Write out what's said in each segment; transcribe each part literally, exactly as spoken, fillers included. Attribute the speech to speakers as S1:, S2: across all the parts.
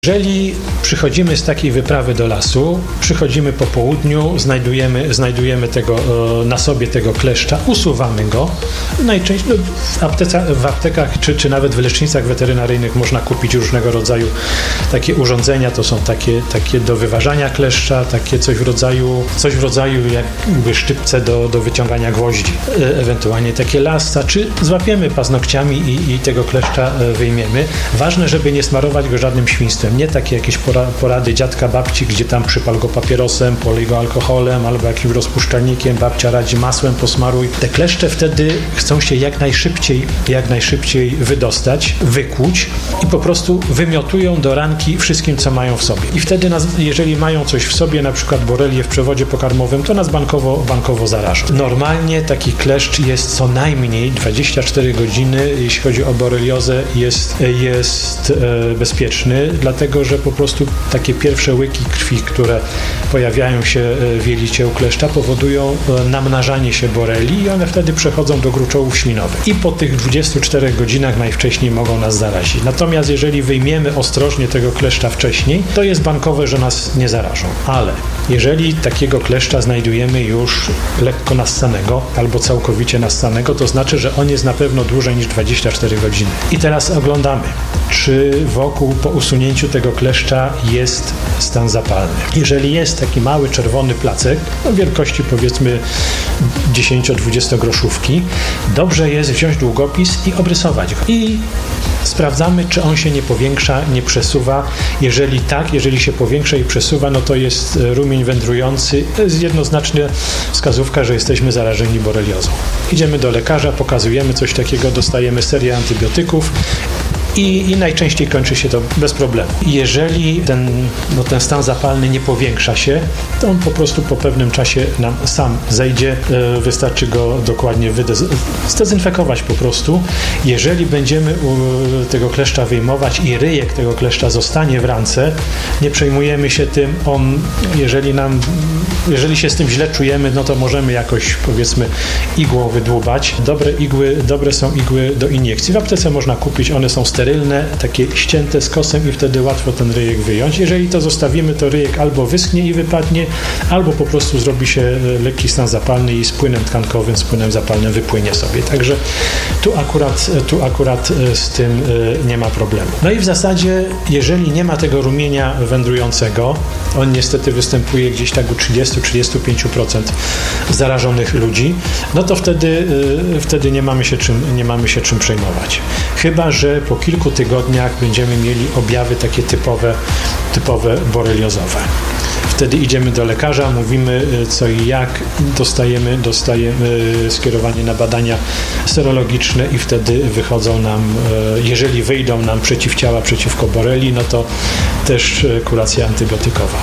S1: Jeżeli przychodzimy z takiej wyprawy do lasu, przychodzimy po południu, znajdujemy, znajdujemy tego, na sobie tego kleszcza, usuwamy go. Najczęściej w, aptece, w aptekach czy, czy nawet w lecznicach weterynaryjnych można kupić różnego rodzaju takie urządzenia. To są takie, takie do wyważania kleszcza, takie coś w rodzaju, coś w rodzaju jakby szczypce do, do wyciągania gwoździ. E, ewentualnie takie lasta, czy złapiemy paznokciami i, i tego kleszcza wyjmiemy. Ważne, żeby nie smarować go żadnym świństwem. Nie takie jakieś porady dziadka, babci, gdzie tam przypal go papierosem, polej go alkoholem albo jakimś rozpuszczalnikiem, babcia radzi masłem posmaruj. Te kleszcze wtedy chcą się jak najszybciej, jak najszybciej wydostać, wykłuć i po prostu wymiotują do ranki wszystkim, co mają w sobie. I wtedy nas, jeżeli mają coś w sobie, na przykład borelię w przewodzie pokarmowym, to nas bankowo, bankowo zarażą. Normalnie taki kleszcz jest co najmniej dwadzieścia cztery godziny, jeśli chodzi o boreliozę, jest, jest e, bezpieczny, dlatego że po prostu takie pierwsze łyki krwi, które pojawiają się w jelicie u kleszcza, powodują namnażanie się borelii i one wtedy przechodzą do gruczołów ślinowych. I po tych dwudziestu czterech godzinach najwcześniej mogą nas zarazić. Natomiast jeżeli wyjmiemy ostrożnie tego kleszcza wcześniej, to jest bankowe, że nas nie zarażą. Ale jeżeli takiego kleszcza znajdujemy już lekko nassanego albo całkowicie nassanego, to znaczy, że on jest na pewno dłużej niż dwadzieścia cztery godziny. I teraz oglądamy, czy wokół po usunięciu tego kleszcza jest stan zapalny. Jeżeli jest taki mały czerwony placek, no wielkości powiedzmy dziesięcio-dwudziesto groszówki, dobrze jest wziąć długopis i obrysować go. I sprawdzamy, czy on się nie powiększa, nie przesuwa. Jeżeli tak, jeżeli się powiększa i przesuwa, no to jest rumień wędrujący. To jest jednoznacznie wskazówka, że jesteśmy zarażeni boreliozą. Idziemy do lekarza, pokazujemy coś takiego, dostajemy serię antybiotyków. I, I najczęściej kończy się to bez problemu. Jeżeli ten, no ten stan zapalny nie powiększa się, to on po prostu po pewnym czasie nam sam zejdzie. E, wystarczy go dokładnie wydez- zdezynfekować po prostu. Jeżeli będziemy u, tego kleszcza wyjmować i ryjek tego kleszcza zostanie w rance, nie przejmujemy się tym. On, jeżeli nam, jeżeli się z tym źle czujemy, no to możemy jakoś, powiedzmy, igłą wydłubać. Dobre igły, dobre są igły do iniekcji. W aptece można kupić, one są sterylne, takie ścięte z kosem i wtedy łatwo ten ryjek wyjąć. Jeżeli to zostawimy, to ryjek albo wyschnie i wypadnie, albo po prostu zrobi się lekki stan zapalny i z płynem tkankowym, z płynem zapalnym wypłynie sobie. Także tu akurat, tu akurat z tym nie ma problemu. No i w zasadzie, jeżeli nie ma tego rumienia wędrującego, on niestety występuje gdzieś tak u trzydzieści do trzydziestu pięciu procent zarażonych ludzi, no to wtedy, wtedy nie mamy się czym, nie mamy się czym przejmować. Chyba że po kilku tygodniach będziemy mieli objawy takie typowe, typowe boreliozowe. Wtedy idziemy do lekarza, mówimy co i jak, dostajemy, dostajemy skierowanie na badania serologiczne i wtedy wychodzą nam, jeżeli wyjdą nam przeciwciała przeciwko borelii, no to też kuracja antybiotykowa.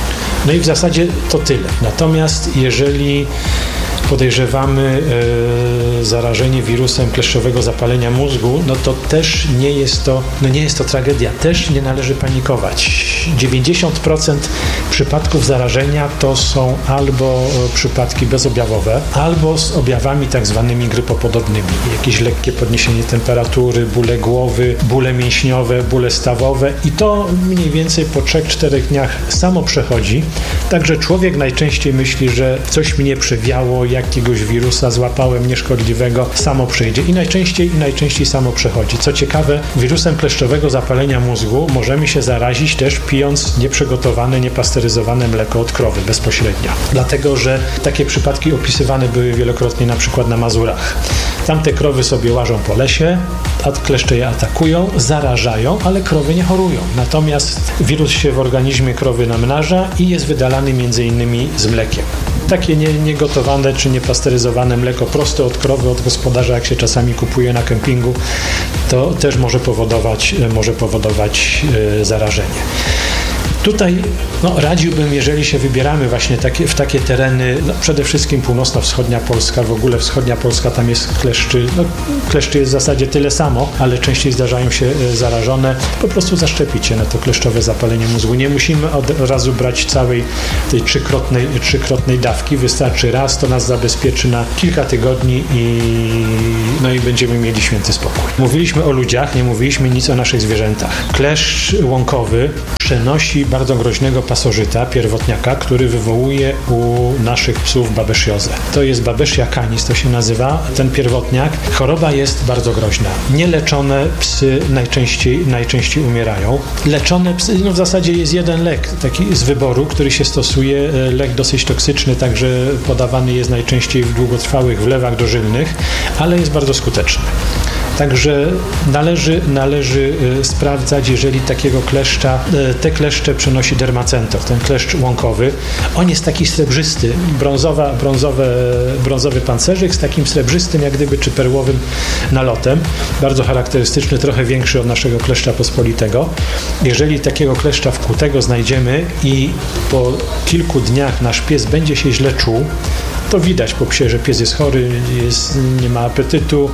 S1: No i w zasadzie to tyle. Natomiast jeżeli podejrzewamy e, zarażenie wirusem kleszczowego zapalenia mózgu, no to też nie jest to, no nie jest to tragedia. Też nie należy panikować. dziewięćdziesiąt procent przypadków zarażenia to są albo przypadki bezobjawowe, albo z objawami tak zwanymi grypopodobnymi. Jakieś lekkie podniesienie temperatury, bóle głowy, bóle mięśniowe, bóle stawowe i to mniej więcej po trzech czterech dniach samo przechodzi. Także człowiek najczęściej myśli, że coś mnie przewiało, jakiegoś wirusa złapałem nieszkodliwego, samo przejdzie i najczęściej i najczęściej samo przechodzi. Co ciekawe, wirusem kleszczowego zapalenia mózgu możemy się zarazić też pijąc nieprzygotowane, niepasteryzowane mleko od krowy bezpośrednio. Dlatego, że takie przypadki opisywane były wielokrotnie na przykład na Mazurach. Tamte krowy sobie łażą po lesie, a kleszcze je atakują, zarażają, ale krowy nie chorują. Natomiast wirus się w organizmie krowy namnaża i jest wydalany między innymi z mlekiem. Takie nie, niegotowane czy niepasteryzowane mleko prosto od krowy, od gospodarza, jak się czasami kupuje na kempingu, to też może powodować, może powodować e, zarażenie. Tutaj no, radziłbym, jeżeli się wybieramy właśnie takie, w takie tereny, no, przede wszystkim północno-wschodnia Polska, w ogóle wschodnia Polska, tam jest kleszczy, no, kleszczy jest w zasadzie tyle samo, ale częściej zdarzają się zarażone, po prostu zaszczepić się na to kleszczowe zapalenie mózgu. Nie musimy od razu brać całej tej trzykrotnej, trzykrotnej dawki, wystarczy raz, to nas zabezpieczy na kilka tygodni i no i będziemy mieli święty spokój. Mówiliśmy o ludziach, nie mówiliśmy nic o naszych zwierzętach. Kleszcz łąkowy przenosi bardzo groźnego pasożyta, pierwotniaka, który wywołuje u naszych psów babesziozę. To jest Babesia canis, to się nazywa, ten pierwotniak. Choroba jest bardzo groźna. Nieleczone psy najczęściej, najczęściej umierają. Leczone psy, no w zasadzie jest jeden lek taki z wyboru, który się stosuje, lek dosyć toksyczny, także podawany jest najczęściej w długotrwałych wlewach dożylnych, ale jest bardzo skuteczny. Także należy, należy sprawdzać, jeżeli takiego kleszcza, te kleszcze przenosi dermacentor, ten kleszcz łąkowy. On jest taki srebrzysty, brązowa, brązowe, brązowy pancerzyk z takim srebrzystym, jak gdyby, czy perłowym nalotem. Bardzo charakterystyczny, trochę większy od naszego kleszcza pospolitego. Jeżeli takiego kleszcza wkłutego znajdziemy i po kilku dniach nasz pies będzie się źle czuł, to widać po psie, że pies jest chory, jest, nie ma apetytu,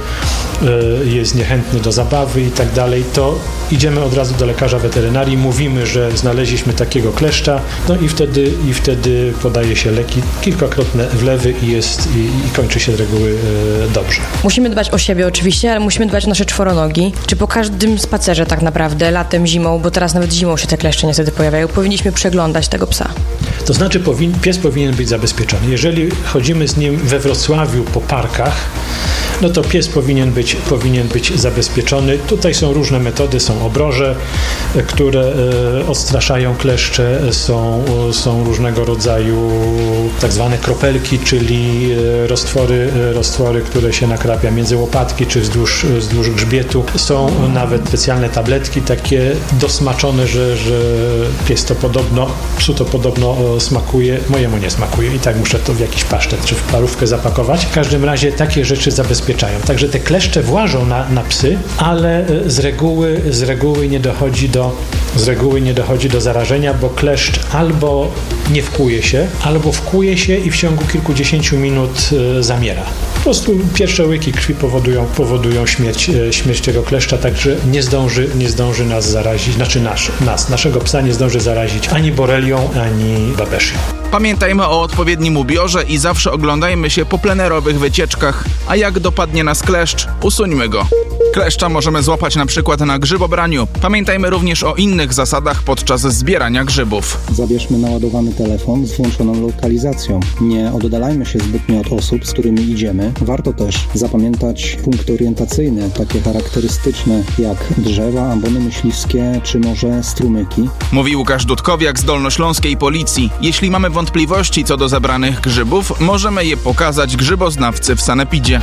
S1: jest niechętny do zabawy i tak dalej, to idziemy od razu do lekarza weterynarii, mówimy, że znaleźliśmy takiego kleszcza, no i wtedy, i wtedy podaje się leki, kilkakrotne wlewy i, jest, i, i kończy się z reguły e, dobrze.
S2: Musimy dbać o siebie oczywiście, ale musimy dbać o nasze czworonogi. Czy po każdym spacerze tak naprawdę, latem, zimą, bo teraz nawet zimą się te kleszcze niestety pojawiają, powinniśmy przeglądać tego psa?
S1: To znaczy powin, pies powinien być zabezpieczony. Jeżeli chodzimy z nim we Wrocławiu po parkach, no to pies powinien być, powinien być zabezpieczony. Tutaj są różne metody, są obroże, które e, odstraszają kleszcze, są, są różnego rodzaju tak zwane kropelki, czyli e, roztwory, e, roztwory, które się nakrapia między łopatki czy wzdłuż, wzdłuż grzbietu. Są nawet specjalne tabletki takie dosmaczone, że, że pies to podobno, psu to podobno smakuje, mojemu nie smakuje i tak muszę to w jakiś pasztet czy w parówkę zapakować. W każdym razie takie rzeczy zabezpieczają. Także te kleszcze włażą na, na psy, ale z reguły, z reguły nie dochodzi do, z reguły nie dochodzi do zarażenia, bo kleszcz albo nie wkłuje się, albo wkłuje się i w ciągu kilkudziesięciu minut e, zamiera. Po prostu pierwsze łyki krwi powodują, powodują śmierć, e, śmierć tego kleszcza, także nie zdąży, nie zdąży nas zarazić, znaczy nasz, nas, naszego psa nie zdąży zarazić ani borelią, ani babesią.
S3: Pamiętajmy o odpowiednim ubiorze i zawsze oglądajmy się po plenerowych wycieczkach, a jak dopadnie nas kleszcz, usuńmy go. Kleszcza możemy złapać na przykład na grzybobraniu. Pamiętajmy również o innych zasadach podczas zbierania grzybów.
S4: Zabierzmy naładowany telefon z włączoną lokalizacją. Nie oddalajmy się zbytnio od osób, z którymi idziemy. Warto też zapamiętać punkty orientacyjne, takie charakterystyczne jak drzewa, ambony myśliwskie czy może strumyki.
S3: Mówi Łukasz Dudkowiak z Dolnośląskiej Policji. Jeśli mamy wątpliwości co do zebranych grzybów, możemy je pokazać grzyboznawcy w sanepidzie.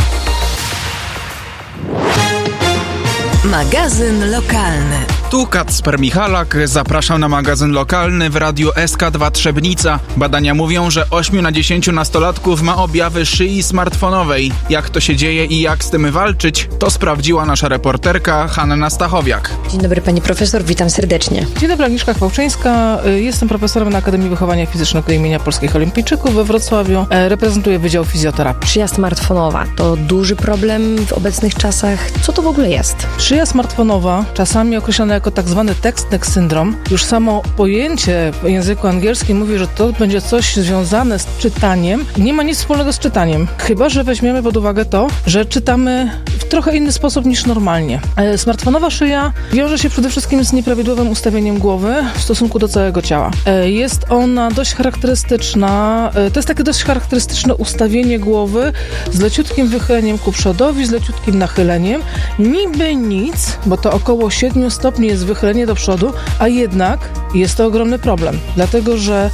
S5: Magazyn lokalny.
S3: Tu Kacper Michalak, zapraszam na magazyn lokalny w radiu S K dwa Trzebnica. Badania mówią, że ośmiu na dziesięciu nastolatków ma objawy szyi smartfonowej. Jak to się dzieje i jak z tym walczyć, to sprawdziła nasza reporterka Hanna Stachowiak.
S2: Dzień dobry pani profesor, witam serdecznie.
S6: Dzień dobry, Agnieszka Chwałczyńska. Jestem profesorem na Akademii Wychowania Fizycznego imienia Polskich Olimpijczyków we Wrocławiu. Reprezentuję Wydział Fizjoterapii.
S2: Szyja smartfonowa to duży problem w obecnych czasach. Co to w ogóle jest?
S6: Szyja smartfonowa, czasami określana jako tak zwany text neck syndrom. Już samo pojęcie w języku angielskim mówi, że to będzie coś związane z czytaniem. Nie ma nic wspólnego z czytaniem. Chyba że weźmiemy pod uwagę to, że czytamy w trochę inny sposób niż normalnie. Smartfonowa szyja wiąże się przede wszystkim z nieprawidłowym ustawieniem głowy w stosunku do całego ciała. Jest ona dość charakterystyczna, to jest takie dość charakterystyczne ustawienie głowy z leciutkim wychyleniem ku przodowi, z leciutkim nachyleniem. Niby nic, bo to około siedmiu stopni jest wychylenie do przodu, a jednak jest to ogromny problem, dlatego że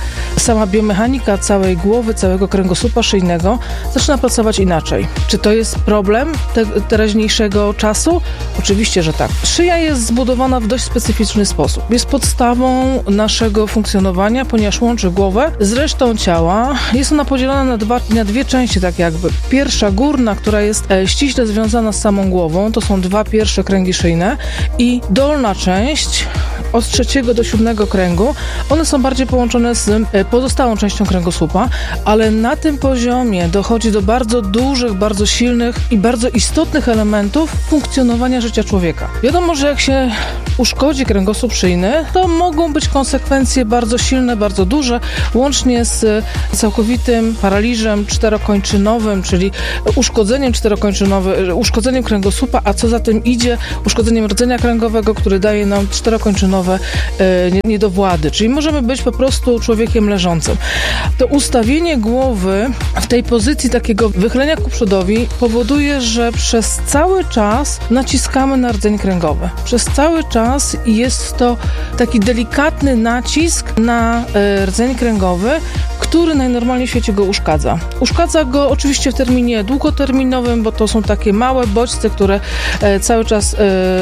S6: sama biomechanika całej głowy, całego kręgosłupa szyjnego zaczyna pracować inaczej. Czy to jest problem te, teraźniejszego czasu? Oczywiście, że tak. Szyja jest zbudowana w dość specyficzny sposób. Jest podstawą naszego funkcjonowania, ponieważ łączy głowę z resztą ciała. Jest ona podzielona na, dwa, na dwie części, tak jakby. Pierwsza, górna, która jest e, ściśle związana z samą głową, to są dwa pierwsze kręgi szyjne, i dolna część od trzeciego do siódmego kręgu, one są bardziej połączone z e, pozostałą częścią kręgosłupa, ale na tym poziomie dochodzi do bardzo dużych, bardzo silnych i bardzo istotnych elementów funkcjonowania życia człowieka. Wiadomo, że jak się uszkodzi kręgosłup szyjny, to mogą być konsekwencje bardzo silne, bardzo duże, łącznie z całkowitym paraliżem czterokończynowym, czyli uszkodzeniem czterokończynowym, uszkodzeniem kręgosłupa, a co za tym idzie, uszkodzeniem rdzenia kręgowego, który daje nam czterokończynowe e, niedowłady, czyli możemy być po prostu człowiekiem leżącym. To ustawienie głowy w tej pozycji takiego wychylenia ku przodowi powoduje, że przez cały czas naciskamy na rdzeń kręgowy. Przez cały czas jest to taki delikatny nacisk na e, rdzeń kręgowy, który najnormalniej w świecie go uszkadza. Uszkadza go oczywiście w terminie długoterminowym, bo to są takie małe bodźce, które e, cały czas e,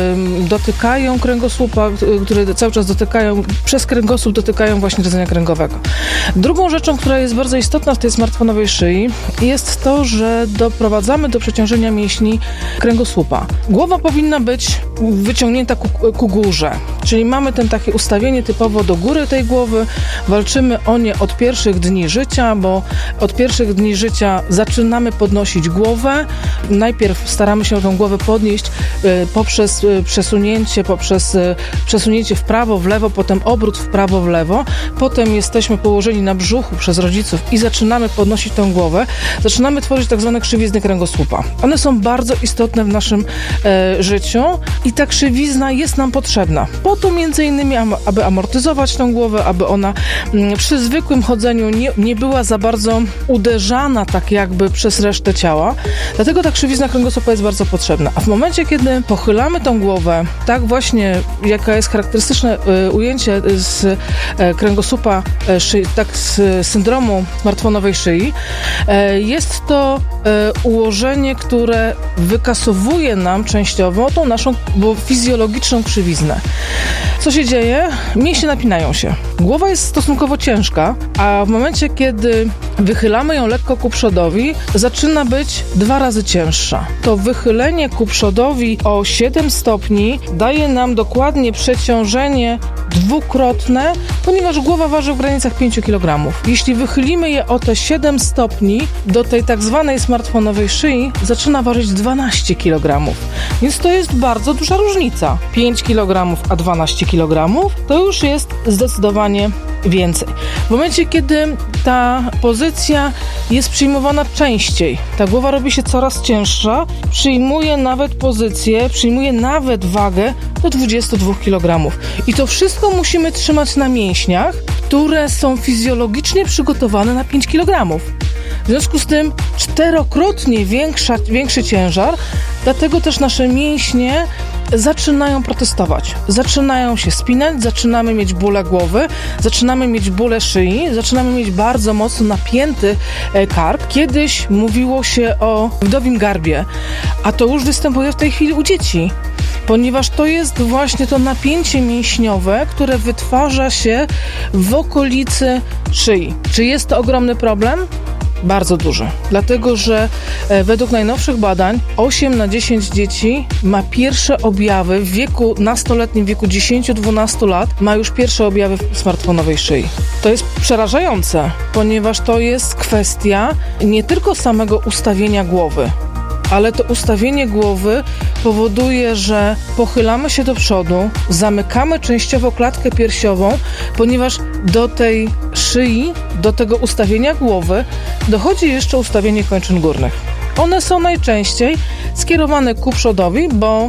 S6: dotykają kręgosłupa, które cały czas dotykają, przez kręgosłup dotykają właśnie rdzenia kręgowego. Drugą rzeczą, która jest bardzo istotna w tej smartfonowej szyi, jest to, że doprowadzamy do przeciążenia mięśni kręgosłupa. Głowa powinna być wyciągnięta ku, ku górze, czyli mamy ten takie ustawienie typowo do góry tej głowy, walczymy o nie od pierwszych dni życia, bo od pierwszych dni życia zaczynamy podnosić głowę. Najpierw staramy się tą głowę podnieść y, poprzez y, przesunięcie, poprzez y, przesunięcie w prawo, w lewo, potem obrót w prawo, w lewo. Potem jesteśmy położeni na brzuchu przez rodziców i zaczynamy podnosić tę głowę. Zaczynamy tworzyć tak zwane krzywizny kręgosłupa. One są bardzo istotne w naszym e, życiu i ta krzywizna jest nam potrzebna. Po to między innymi, aby amortyzować tę głowę, aby ona m, przy zwykłym chodzeniu nie, nie była za bardzo uderzana tak jakby przez resztę ciała. Dlatego ta krzywizna kręgosłupa jest bardzo potrzebna. A w momencie, kiedy pochylamy tą głowę, tak właśnie, jaka jest charakterystyczne y, ujęcie z y, kręgosłupa, y, szy, tak z syndromu smartfonowej szyi, y, jest to y, ułożenie, które wykasowuje nam częściowo tą naszą bo fizjologiczną krzywiznę. Co się dzieje? Mięśnie napinają się. Głowa jest stosunkowo ciężka, a w momencie, kiedy wychylamy ją lekko ku przodowi, zaczyna być dwa razy cięższa. To wychylenie ku przodowi o siedem stopni daje nam dokładnie przeciążenie dwukrotne, ponieważ głowa waży w granicach pięć kilogramów. Jeśli wychylimy je o te siedem stopni do tej tak zwanej smartfonowej szyi, zaczyna ważyć dwanaście kilogramów. Więc to jest bardzo duża różnica. pięć kilogramów a dwanaście kilogramów to już jest zdecydowanie więcej. W momencie, kiedy ta pozycja jest przyjmowana częściej, ta głowa robi się coraz cięższa, przyjmuje nawet pozycję, przyjmuje nawet wagę do dwudziestu dwóch kilogramów. I to wszystko musimy trzymać na mięśniach, które są fizjologicznie przygotowane na pięć kilogramów. W związku z tym czterokrotnie większa, większy ciężar, dlatego też nasze mięśnie zaczynają protestować. Zaczynają się spinać, zaczynamy mieć bóle głowy, zaczynamy mieć bóle szyi, zaczynamy mieć bardzo mocno napięty kark. Kiedyś mówiło się o wdowim garbie, a to już występuje w tej chwili u dzieci, ponieważ to jest właśnie to napięcie mięśniowe, które wytwarza się w okolicy szyi. Czy jest to ogromny problem? Bardzo duży, dlatego że e, według najnowszych badań osiem na dziesięć dzieci ma pierwsze objawy w wieku nastoletnim, w wieku dziesięć do dwunastu lat, ma już pierwsze objawy w smartfonowej szyi. To jest przerażające, ponieważ to jest kwestia nie tylko samego ustawienia głowy, ale to ustawienie głowy powoduje, że pochylamy się do przodu, zamykamy częściowo klatkę piersiową, ponieważ do tej szyi, do tego ustawienia głowy dochodzi jeszcze ustawienie kończyn górnych. One są najczęściej skierowane ku przodowi, bo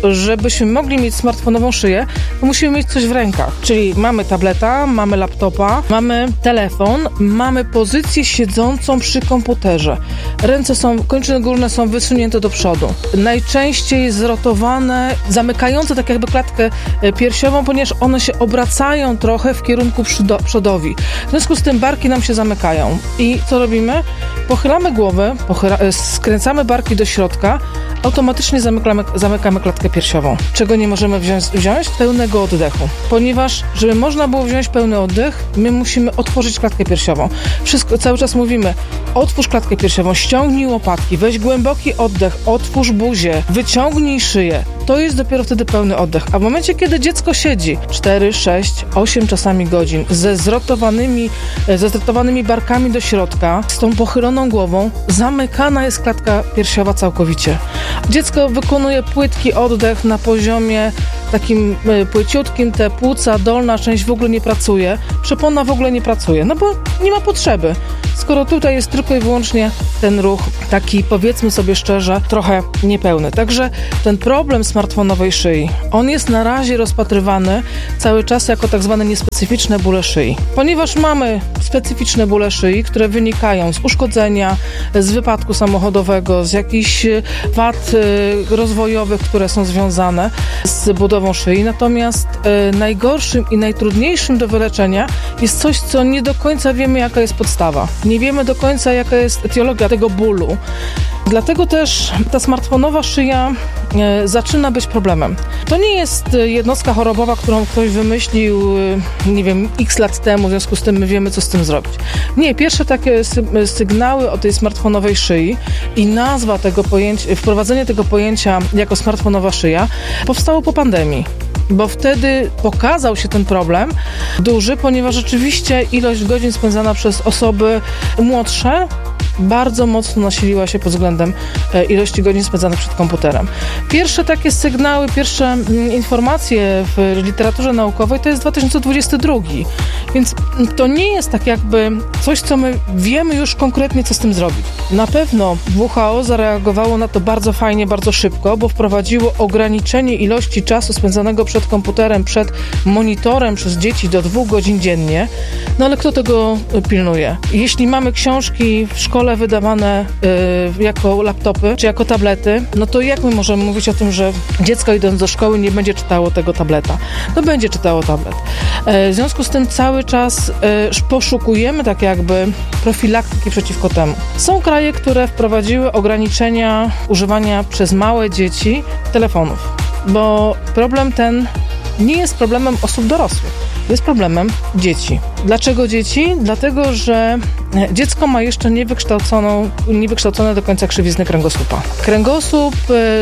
S6: żebyśmy mogli mieć smartfonową szyję, to musimy mieć coś w rękach. Czyli mamy tableta, mamy laptopa, mamy telefon, mamy pozycję siedzącą przy komputerze. Ręce są, kończyny górne są wysunięte do przodu. Najczęściej zrotowane, zamykające tak jakby klatkę piersiową, ponieważ one się obracają trochę w kierunku przodowi. W związku z tym barki nam się zamykają. I co robimy? Pochylamy głowę, pochyla, skręcamy barki do środka, automatycznie zamykamy, zamykamy klatkę piersiową. Czego nie możemy wziąć? wziąć? Pełnego oddechu. Ponieważ, żeby można było wziąć pełny oddech, my musimy otworzyć klatkę piersiową. Wszystko, cały czas mówimy, otwórz klatkę piersiową, ściągnij łopatki, weź głęboki oddech, otwórz buzię, wyciągnij szyję. To jest dopiero wtedy pełny oddech. A w momencie, kiedy dziecko siedzi cztery, sześć, osiem czasami godzin ze zrotowanymi, ze zrotowanymi barkami do środka, z tą pochyloną głową, zamykana jest klatka piersiowa całkowicie. Dziecko wykonuje płytki oddech na poziomie takim płyciutkim, te płuca, dolna część w ogóle nie pracuje, przepona w ogóle nie pracuje, no bo nie ma potrzeby. Skoro tutaj jest tylko i wyłącznie ten ruch taki, powiedzmy sobie szczerze, trochę niepełny. Także ten problem smartfonowej szyi, on jest na razie rozpatrywany cały czas jako tak zwane niespecyficzne bóle szyi. Ponieważ mamy specyficzne bóle szyi, które wynikają z uszkodzenia, z wypadku samochodowego, z jakichś wad rozwojowych, które są związane z budową szyi. Natomiast y, najgorszym i najtrudniejszym do wyleczenia jest coś, co nie do końca wiemy, jaka jest podstawa. Nie wiemy do końca, jaka jest etiologia tego bólu. Dlatego też ta smartfonowa szyja e, zaczyna być problemem. To nie jest jednostka chorobowa, którą ktoś wymyślił, e, nie wiem, x lat temu, w związku z tym my wiemy, co z tym zrobić. Nie, pierwsze takie sy- sygnały o tej smartfonowej szyi i nazwa tego pojęcia, wprowadzenie tego pojęcia jako smartfonowa szyja powstało po pandemii. Bo wtedy pokazał się ten problem duży, ponieważ rzeczywiście ilość godzin spędzana przez osoby młodsze bardzo mocno nasiliła się pod względem ilości godzin spędzanych przed komputerem. Pierwsze takie sygnały, pierwsze informacje w literaturze naukowej to jest dwa tysiące dwudziesty drugi. Więc to nie jest tak jakby coś, co my wiemy już konkretnie, co z tym zrobić. Na pewno W H O zareagowało na to bardzo fajnie, bardzo szybko, bo wprowadziło ograniczenie ilości czasu spędzanego przed komputerem, przed monitorem przez dzieci do dwóch godzin dziennie. No ale kto tego pilnuje? Jeśli mamy książki w szkole wydawane y, jako laptopy czy jako tablety, no to jak my możemy mówić o tym, że dziecko idąc do szkoły nie będzie czytało tego tableta? No będzie czytało tablet. Y, w związku z tym cały czas y, poszukujemy tak jakby profilaktyki przeciwko temu. Są kraje, które wprowadziły ograniczenia używania przez małe dzieci telefonów, bo problem ten nie jest problemem osób dorosłych. Jest problemem dzieci. Dlaczego dzieci? Dlatego, że dziecko ma jeszcze niewykształconą, niewykształcone do końca krzywizny kręgosłupa. Kręgosłup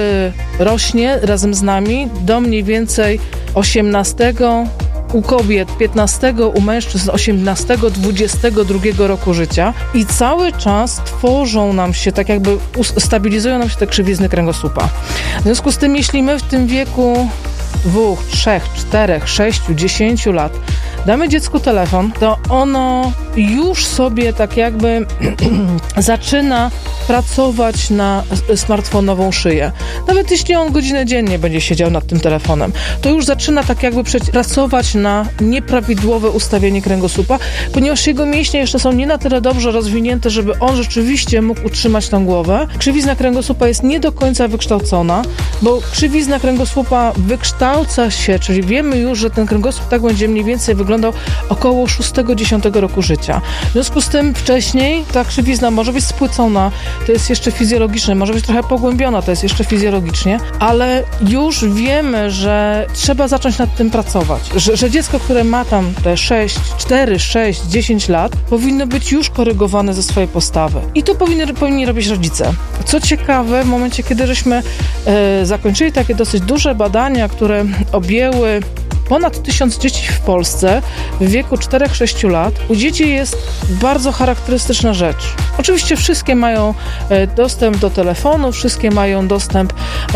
S6: y, rośnie razem z nami do mniej więcej osiemnastego, u kobiet piętnastego, u mężczyzn osiemnastego, dwudziestego drugiego roku życia i cały czas tworzą nam się, tak jakby stabilizują nam się te krzywizny kręgosłupa. W związku z tym, jeśli my w tym wieku dwóch, trzech, czterech, sześciu, dziesięciu lat damy dziecku telefon, to ono już sobie tak jakby zaczyna pracować na smartfonową szyję. Nawet jeśli on godzinę dziennie będzie siedział nad tym telefonem, to już zaczyna tak jakby pracować na nieprawidłowe ustawienie kręgosłupa, ponieważ jego mięśnie jeszcze są nie na tyle dobrze rozwinięte, żeby on rzeczywiście mógł utrzymać tą głowę. Krzywizna kręgosłupa jest nie do końca wykształcona, bo krzywizna kręgosłupa wykształca się, czyli wiemy już, że ten kręgosłup tak będzie mniej więcej wyglądał około szóstego dziesiątego roku życia. W związku z tym wcześniej ta krzywizna może być spłycona, to jest jeszcze fizjologiczne, może być trochę pogłębiona, to jest jeszcze fizjologicznie, ale już wiemy, że trzeba zacząć nad tym pracować. Że, że dziecko, które ma tam te sześć, cztery, sześć, dziesięć lat, powinno być już korygowane ze swojej postawy. I to powinni, powinni robić rodzice. Co ciekawe, w momencie, kiedy żeśmy e, zakończyli takie dosyć duże badania, które objęły ponad tysiąc dzieci w Polsce w wieku cztery do sześciu lat. U dzieci jest bardzo charakterystyczna rzecz. Oczywiście wszystkie mają dostęp do telefonu, wszystkie mają dostęp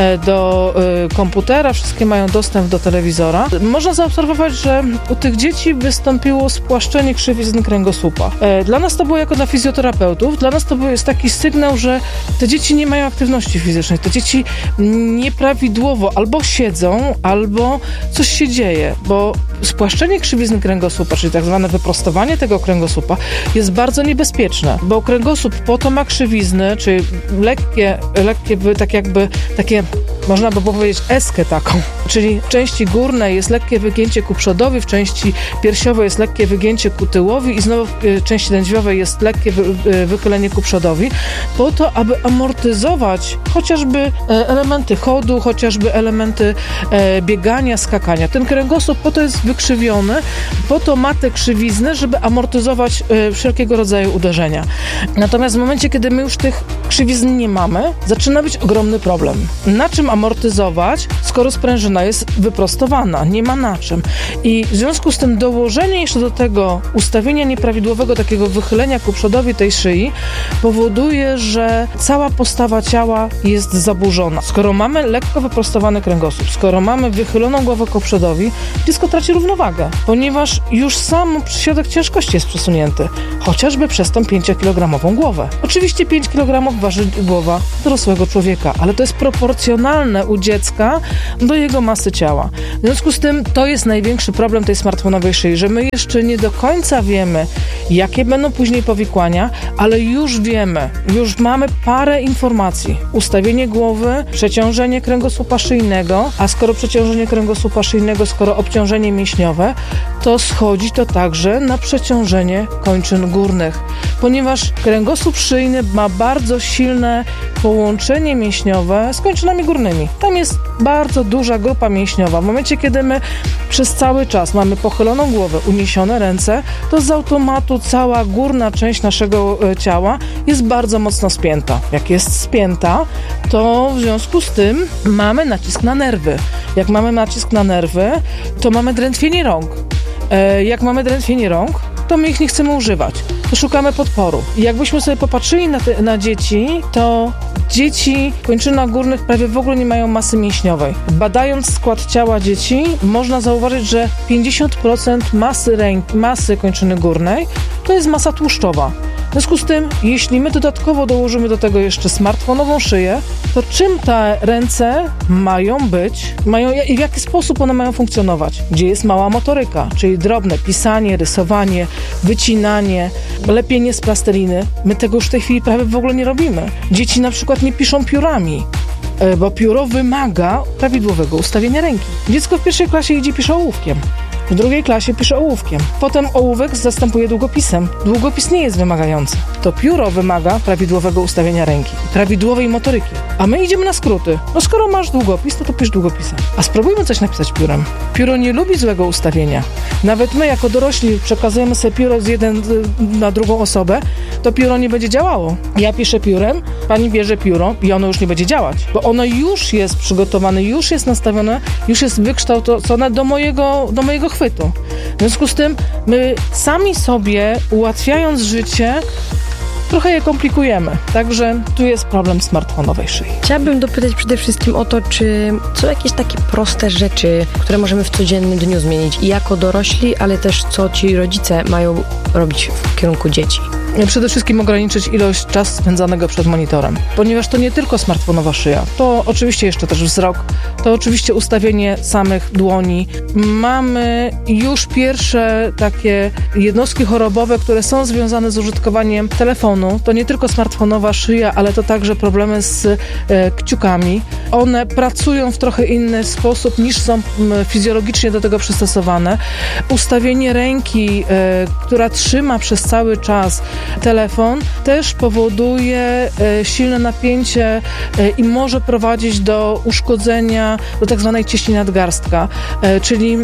S6: do komputera, wszystkie mają dostęp do telewizora. Można zaobserwować, że u tych dzieci wystąpiło spłaszczenie krzywizny kręgosłupa. Dla nas to było jako dla fizjoterapeutów, dla nas to był jest taki sygnał, że te dzieci nie mają aktywności fizycznej, te dzieci nieprawidłowo albo siedzą, albo coś się dzieje, bo spłaszczenie krzywizny kręgosłupa, czyli tak zwane wyprostowanie tego kręgosłupa jest bardzo niebezpieczne, bo kręgosłup po to ma krzywizny, czyli lekkie, lekkie tak jakby takie, można by powiedzieć, eskę taką, czyli w części górnej jest lekkie wygięcie ku przodowi, w części piersiowej jest lekkie wygięcie ku tyłowi i znowu w części lędźwiowej jest lekkie wy, wychylenie ku przodowi, po to, aby amortyzować chociażby elementy chodu, chociażby elementy biegania, skakania. Ten kręgosłup po to jest wykrzywiony, po to ma te krzywizny, żeby amortyzować wszelkiego rodzaju uderzenia. Natomiast w momencie, kiedy my już tych krzywizn nie mamy, zaczyna być ogromny problem. Na czym amortyzować, skoro sprężyna jest wyprostowana? Nie ma na czym. I w związku z tym dołożenie jeszcze do tego ustawienia nieprawidłowego takiego wychylenia ku przodowi tej szyi powoduje, że cała postawa ciała jest zaburzona. Skoro mamy lekko wyprostowany kręgosłup, skoro mamy wychyloną głowę ku przodowi, dziecko traci równowagę, ponieważ już sam środek ciężkości jest przesunięty, chociażby przez tą pięciokilogramową głowę. Oczywiście pięć kilogramów waży głowa dorosłego człowieka, ale to jest proporcjonalne u dziecka do jego masy ciała. W związku z tym to jest największy problem tej smartfonowej szyi, że my jeszcze nie do końca wiemy, jakie będą później powikłania, ale już wiemy, już mamy parę informacji. Ustawienie głowy, przeciążenie kręgosłupa szyjnego, a skoro przeciążenie kręgosłupa szyjnego, skoro obciążenie mięśniowe, to schodzi to także na przeciążenie kończyn górnych, ponieważ kręgosłup szyjny ma bardzo silne połączenie mięśniowe z kończynami górnymi. Tam jest bardzo duża grupa mięśniowa. W momencie, kiedy my przez cały czas mamy pochyloną głowę, uniesione ręce, to z automatu cała górna część naszego ciała jest bardzo mocno spięta. Jak jest spięta, to w związku z tym mamy nacisk na nerwy. Jak mamy nacisk na nerwy, to mamy drętwienie rąk. Jak mamy drętwienie rąk, to my ich nie chcemy używać. To szukamy podporu. I jakbyśmy sobie popatrzyli na, te, na dzieci, to dzieci w kończynach górnych prawie w ogóle nie mają masy mięśniowej. Badając skład ciała dzieci, można zauważyć, że pięćdziesiąt procent masy, ręk, masy kończyny górnej to jest masa tłuszczowa. W związku z tym, jeśli my dodatkowo dołożymy do tego jeszcze smartfonową szyję, to czym te ręce mają być, mają, i w jaki sposób one mają funkcjonować? Gdzie jest mała motoryka, czyli drobne pisanie, rysowanie, wycinanie, lepienie z plasteliny. My tego już w tej chwili prawie w ogóle nie robimy. Dzieci na przykład nie piszą piórami, bo pióro wymaga prawidłowego ustawienia ręki. Dziecko w pierwszej klasie idzie i pisze ołówkiem. W drugiej klasie pisze ołówkiem. Potem ołówek zastępuje długopisem. Długopis nie jest wymagający. To pióro wymaga prawidłowego ustawienia ręki, prawidłowej motoryki. A my idziemy na skróty. No skoro masz długopis, to to pisz długopisem. A spróbujmy coś napisać piórem. Pióro nie lubi złego ustawienia. Nawet my jako dorośli przekazujemy sobie pióro z jeden na drugą osobę, to pióro nie będzie działało. Ja piszę piórem, pani bierze pióro i ono już nie będzie działać. Bo ono już jest przygotowane, już jest nastawione, już jest wykształcone do mojego, do mojego chwytu. W związku z tym my sami sobie, ułatwiając życie, trochę je komplikujemy. Także tu jest problem smartfonowej szyi.
S2: Chciałabym dopytać przede wszystkim o to, czy są jakieś takie proste rzeczy, które możemy w codziennym dniu zmienić i jako dorośli, ale też co ci rodzice mają robić w kierunku dzieci.
S6: Przede wszystkim ograniczyć ilość czasu spędzanego przed monitorem, ponieważ to nie tylko smartfonowa szyja, to oczywiście jeszcze też wzrok, to oczywiście ustawienie samych dłoni. Mamy już pierwsze takie jednostki chorobowe, które są związane z użytkowaniem telefonu. To nie tylko smartfonowa szyja, ale to także problemy z e, kciukami. One pracują w trochę inny sposób niż są m, fizjologicznie do tego przystosowane. Ustawienie ręki, e, która trzyma przez cały czas telefon, też powoduje silne napięcie i może prowadzić do uszkodzenia, do tak zwanej cieśni nadgarstka, czyli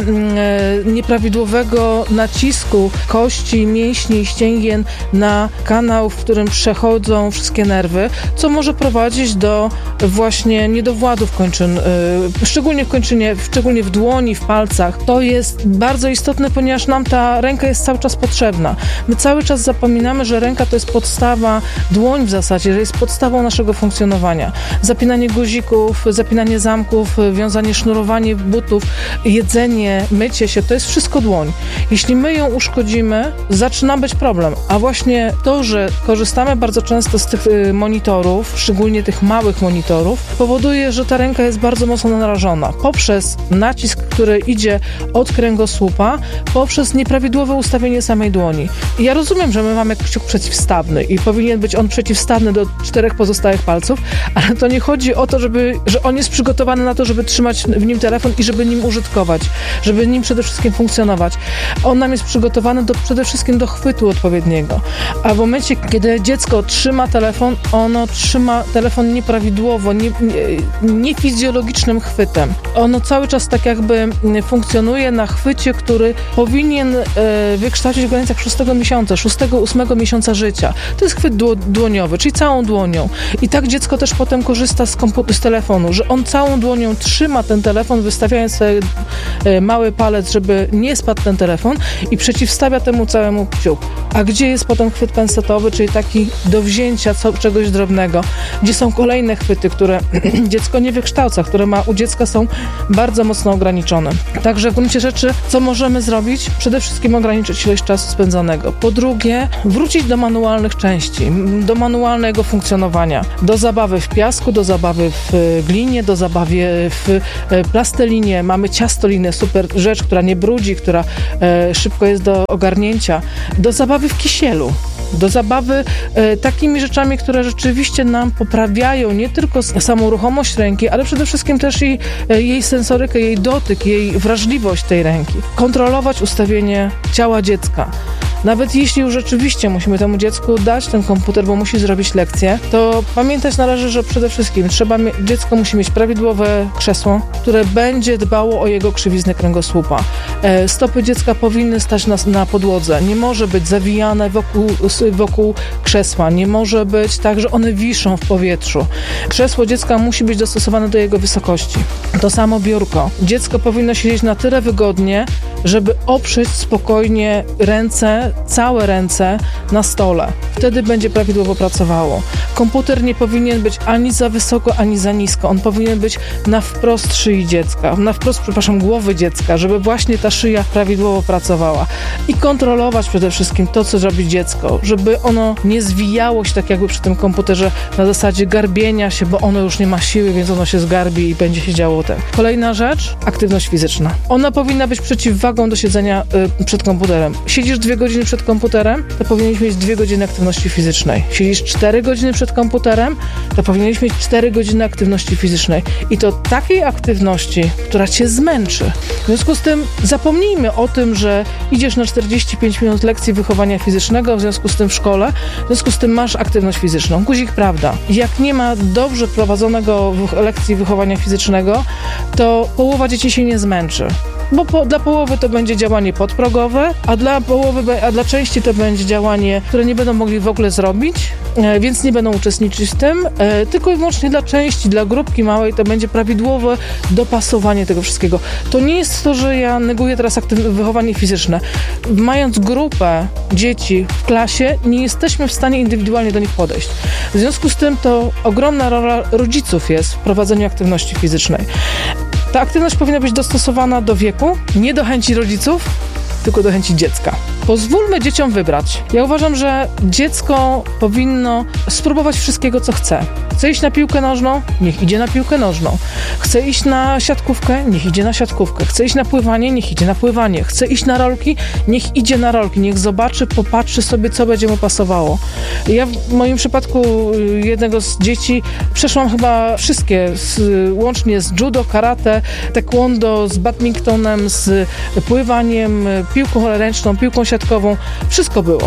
S6: nieprawidłowego nacisku kości, mięśni i ścięgien na kanał, w którym przechodzą wszystkie nerwy, co może prowadzić do właśnie niedowładów kończyn, szczególnie w kończynie, szczególnie w dłoni, w palcach. To jest bardzo istotne, ponieważ nam ta ręka jest cały czas potrzebna. My cały czas zapominamy, że ręka to jest podstawa, dłoń w zasadzie, że jest podstawą naszego funkcjonowania. Zapinanie guzików, zapinanie zamków, wiązanie, sznurowanie butów, jedzenie, mycie się, to jest wszystko dłoń. Jeśli my ją uszkodzimy, zaczyna być problem. A właśnie to, że korzystamy bardzo często z tych monitorów, szczególnie tych małych monitorów, powoduje, że ta ręka jest bardzo mocno narażona. Poprzez nacisk, który idzie od kręgosłupa, poprzez nieprawidłowe ustawienie samej dłoni. I ja rozumiem, że my mamy kciuk przeciwstawny i powinien być on przeciwstawny do czterech pozostałych palców, ale to nie chodzi o to, żeby, że on jest przygotowany na to, żeby trzymać w nim telefon i żeby nim użytkować, żeby nim przede wszystkim funkcjonować. On nam jest przygotowany do, przede wszystkim do chwytu odpowiedniego. A w momencie, kiedy dziecko trzyma telefon, ono trzyma telefon nieprawidłowo, nie, nie, niefizjologicznym chwytem. Ono cały czas tak jakby funkcjonuje na chwycie, który powinien e, wykształcić w granicach szóstego miesiąca, szóstego, ósmego miesiąca życia. To jest chwyt dło, dłoniowy, czyli całą dłonią. I tak dziecko też potem korzysta z, kompu- z telefonu, że on całą dłonią trzyma ten telefon, wystawiając sobie e, mały palec, żeby nie spadł ten telefon i przeciwstawia temu całemu kciuk. A gdzie jest potem chwyt pensetowy, czyli taki do wzięcia co, czegoś drobnego, gdzie są kolejne chwyty, które dziecko nie wykształca, które ma u dziecka są bardzo mocno ograniczone. Także w gruncie rzeczy, co możemy zrobić? Przede wszystkim ograniczyć ilość czasu spędzonego. Po drugie, wrócić do manualnych części, do manualnego funkcjonowania, do zabawy w piasku, do zabawy w glinie, do zabawy w plastelinie. Mamy ciastolinę, super rzecz, która nie brudzi, która e, szybko jest do ogarnięcia, do zabawy w kisielu. Do zabawy e, takimi rzeczami, które rzeczywiście nam poprawiają nie tylko samą ruchomość ręki, ale przede wszystkim też i e, jej sensorykę, jej dotyk, jej wrażliwość tej ręki. Kontrolować ustawienie ciała dziecka. Nawet jeśli już rzeczywiście musimy temu dziecku dać ten komputer, bo musi zrobić lekcję, to pamiętać należy, że przede wszystkim trzeba mie- dziecko musi mieć prawidłowe krzesło, które będzie dbało o jego krzywiznę kręgosłupa. E, stopy dziecka powinny stać na, na podłodze. Nie może być zawijane wokół, wokół krzesła. Nie może być tak, że one wiszą w powietrzu. Krzesło dziecka musi być dostosowane do jego wysokości. To samo biurko. Dziecko powinno siedzieć na tyle wygodnie, żeby oprzeć spokojnie ręce, całe ręce na stole. Wtedy będzie prawidłowo pracowało. Komputer nie powinien być ani za wysoko, ani za nisko. On powinien być na wprost szyi dziecka, na wprost, przepraszam, głowy dziecka, żeby właśnie ta szyja prawidłowo pracowała. I kontrolować przede wszystkim to, co robi dziecko, żeby ono nie zwijało się tak jakby przy tym komputerze na zasadzie garbienia się, bo ono już nie ma siły, więc ono się zgarbi i będzie się działo tak. Kolejna rzecz, aktywność fizyczna. Ona powinna być przeciwwagą do siedzenia y, przed komputerem. Siedzisz dwie godziny przed komputerem, to powinieneś mieć dwie godziny aktywności fizycznej. Siedzisz cztery godziny przed komputerem, to powinieneś mieć cztery godziny aktywności fizycznej. I to takiej aktywności, która cię zmęczy. W związku z tym zapomnijmy o tym, że idziesz na czterdzieści pięć minut lekcji wychowania fizycznego, w związku z tym w szkole, w związku z tym masz aktywność fizyczną. Guzik, prawda. Jak nie ma dobrze prowadzonego lekcji wychowania fizycznego, to połowa dzieci się nie zmęczy. Bo po, dla połowy to będzie działanie podprogowe, a dla połowy, a dla części to będzie działanie, które nie będą mogli w ogóle zrobić, e, więc nie będą uczestniczyć w tym, e, tylko i wyłącznie dla części, dla grupki małej to będzie prawidłowe dopasowanie tego wszystkiego. To nie jest to, że ja neguję teraz aktywne wychowanie fizyczne. Mając grupę dzieci w klasie, nie jesteśmy w stanie indywidualnie do nich podejść. W związku z tym to ogromna rola rodziców jest w prowadzeniu aktywności fizycznej. Ta aktywność powinna być dostosowana do wieku, nie do chęci rodziców, tylko do chęci dziecka. Pozwólmy dzieciom wybrać. Ja uważam, że dziecko powinno spróbować wszystkiego, co chce. Chce iść na piłkę nożną? Niech idzie na piłkę nożną. Chce iść na siatkówkę? Niech idzie na siatkówkę. Chce iść na pływanie? Niech idzie na pływanie. Chce iść na rolki? Niech idzie na rolki. Niech zobaczy, popatrzy sobie, co będzie mu pasowało. Ja w moim przypadku jednego z dzieci przeszłam chyba wszystkie, z, łącznie z judo, karate, taekwondo, z badmintonem, z pływaniem, piłką ręczną, piłką siatkową. Wszystko było.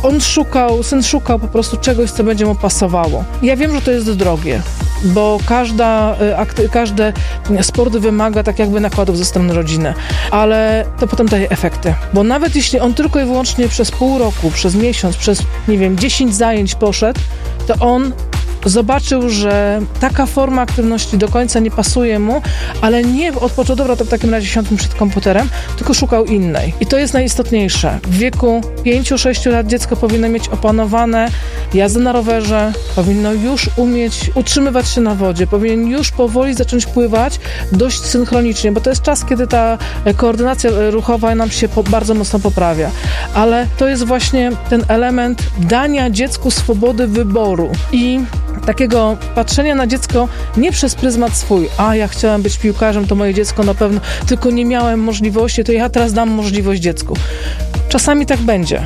S6: on szukał, syn szukał po prostu czegoś, co będzie mu pasowało. Ja wiem, że to jest drogie, bo każda, każdy sport wymaga tak jakby nakładów ze strony rodziny, ale to potem daje efekty, bo nawet jeśli on tylko i wyłącznie przez pół roku, przez miesiąc, przez, nie wiem, dziesięć zajęć poszedł, to on zobaczył, że taka forma aktywności do końca nie pasuje mu, ale nie odpoczął, dobra, to w takim razie siądźmy przed komputerem, tylko szukał innej. I to jest najistotniejsze. W wieku pięciu sześciu lat dziecko powinno mieć opanowane jazdę na rowerze, powinno już umieć utrzymywać się na wodzie, powinien już powoli zacząć pływać dość synchronicznie, bo to jest czas, kiedy ta koordynacja ruchowa nam się po, bardzo mocno poprawia. Ale to jest właśnie ten element dania dziecku swobody wyboru i takiego patrzenia na dziecko nie przez pryzmat swój. A, ja chciałam być piłkarzem, to moje dziecko na pewno, tylko nie miałem możliwości, to ja teraz dam możliwość dziecku. Czasami tak będzie,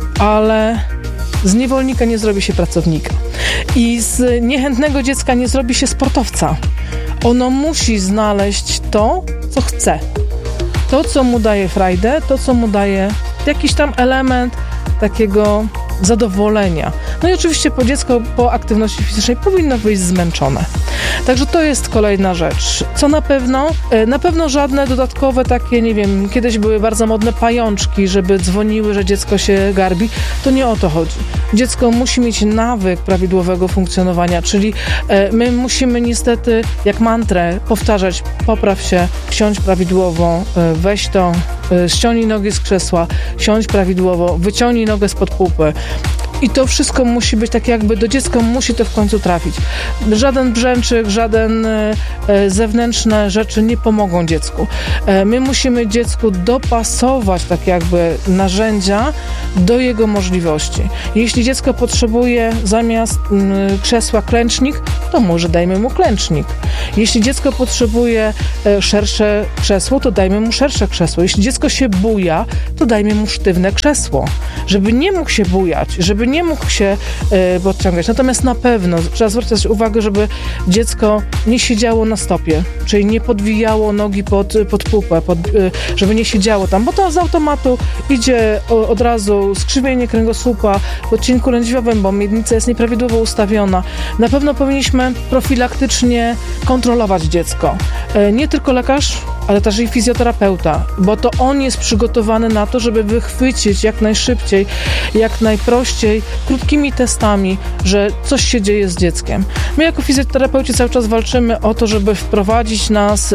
S6: ale z niewolnika nie zrobi się pracownika. I z niechętnego dziecka nie zrobi się sportowca. Ono musi znaleźć to, co chce. To, co mu daje frajdę, to, co mu daje jakiś tam element takiego zadowolenia. No i oczywiście po dziecko po aktywności fizycznej powinno wyjść zmęczone. Także to jest kolejna rzecz. Co na pewno? Na pewno żadne dodatkowe takie, nie wiem, kiedyś były bardzo modne pajączki, żeby dzwoniły, że dziecko się garbi. To nie o to chodzi. Dziecko musi mieć nawyk prawidłowego funkcjonowania, czyli my musimy niestety jak mantrę powtarzać: popraw się, siądź prawidłowo, weź to, ściągnij nogi z krzesła, siądź prawidłowo, wyciągnij nogę spod pupy. I to wszystko musi być tak jakby do dziecka musi to w końcu trafić. Żaden brzęczyk, żaden e, zewnętrzne rzeczy nie pomogą dziecku. E, my musimy dziecku dopasować tak jakby narzędzia do jego możliwości. Jeśli dziecko potrzebuje zamiast m, krzesła klęcznik, to może dajmy mu klęcznik. Jeśli dziecko potrzebuje e, szersze krzesło, to dajmy mu szersze krzesło. Jeśli dziecko się buja, to dajmy mu sztywne krzesło. Żeby nie mógł się bujać, żeby nie mógł się y, podciągać. Natomiast na pewno trzeba zwracać uwagę, żeby dziecko nie siedziało na stopie, czyli nie podwijało nogi pod, pod pupę, pod, y, żeby nie siedziało tam, bo to z automatu idzie o, od razu skrzywienie kręgosłupa, w odcinku lędźwiowym, bo miednica jest nieprawidłowo ustawiona. Na pewno powinniśmy profilaktycznie kontrolować dziecko. Y, nie tylko lekarz, ale też i fizjoterapeuta, bo to on jest przygotowany na to, żeby wychwycić jak najszybciej, jak najprościej, krótkimi testami, że coś się dzieje z dzieckiem. My jako fizjoterapeuci cały czas walczymy o to, żeby wprowadzić nas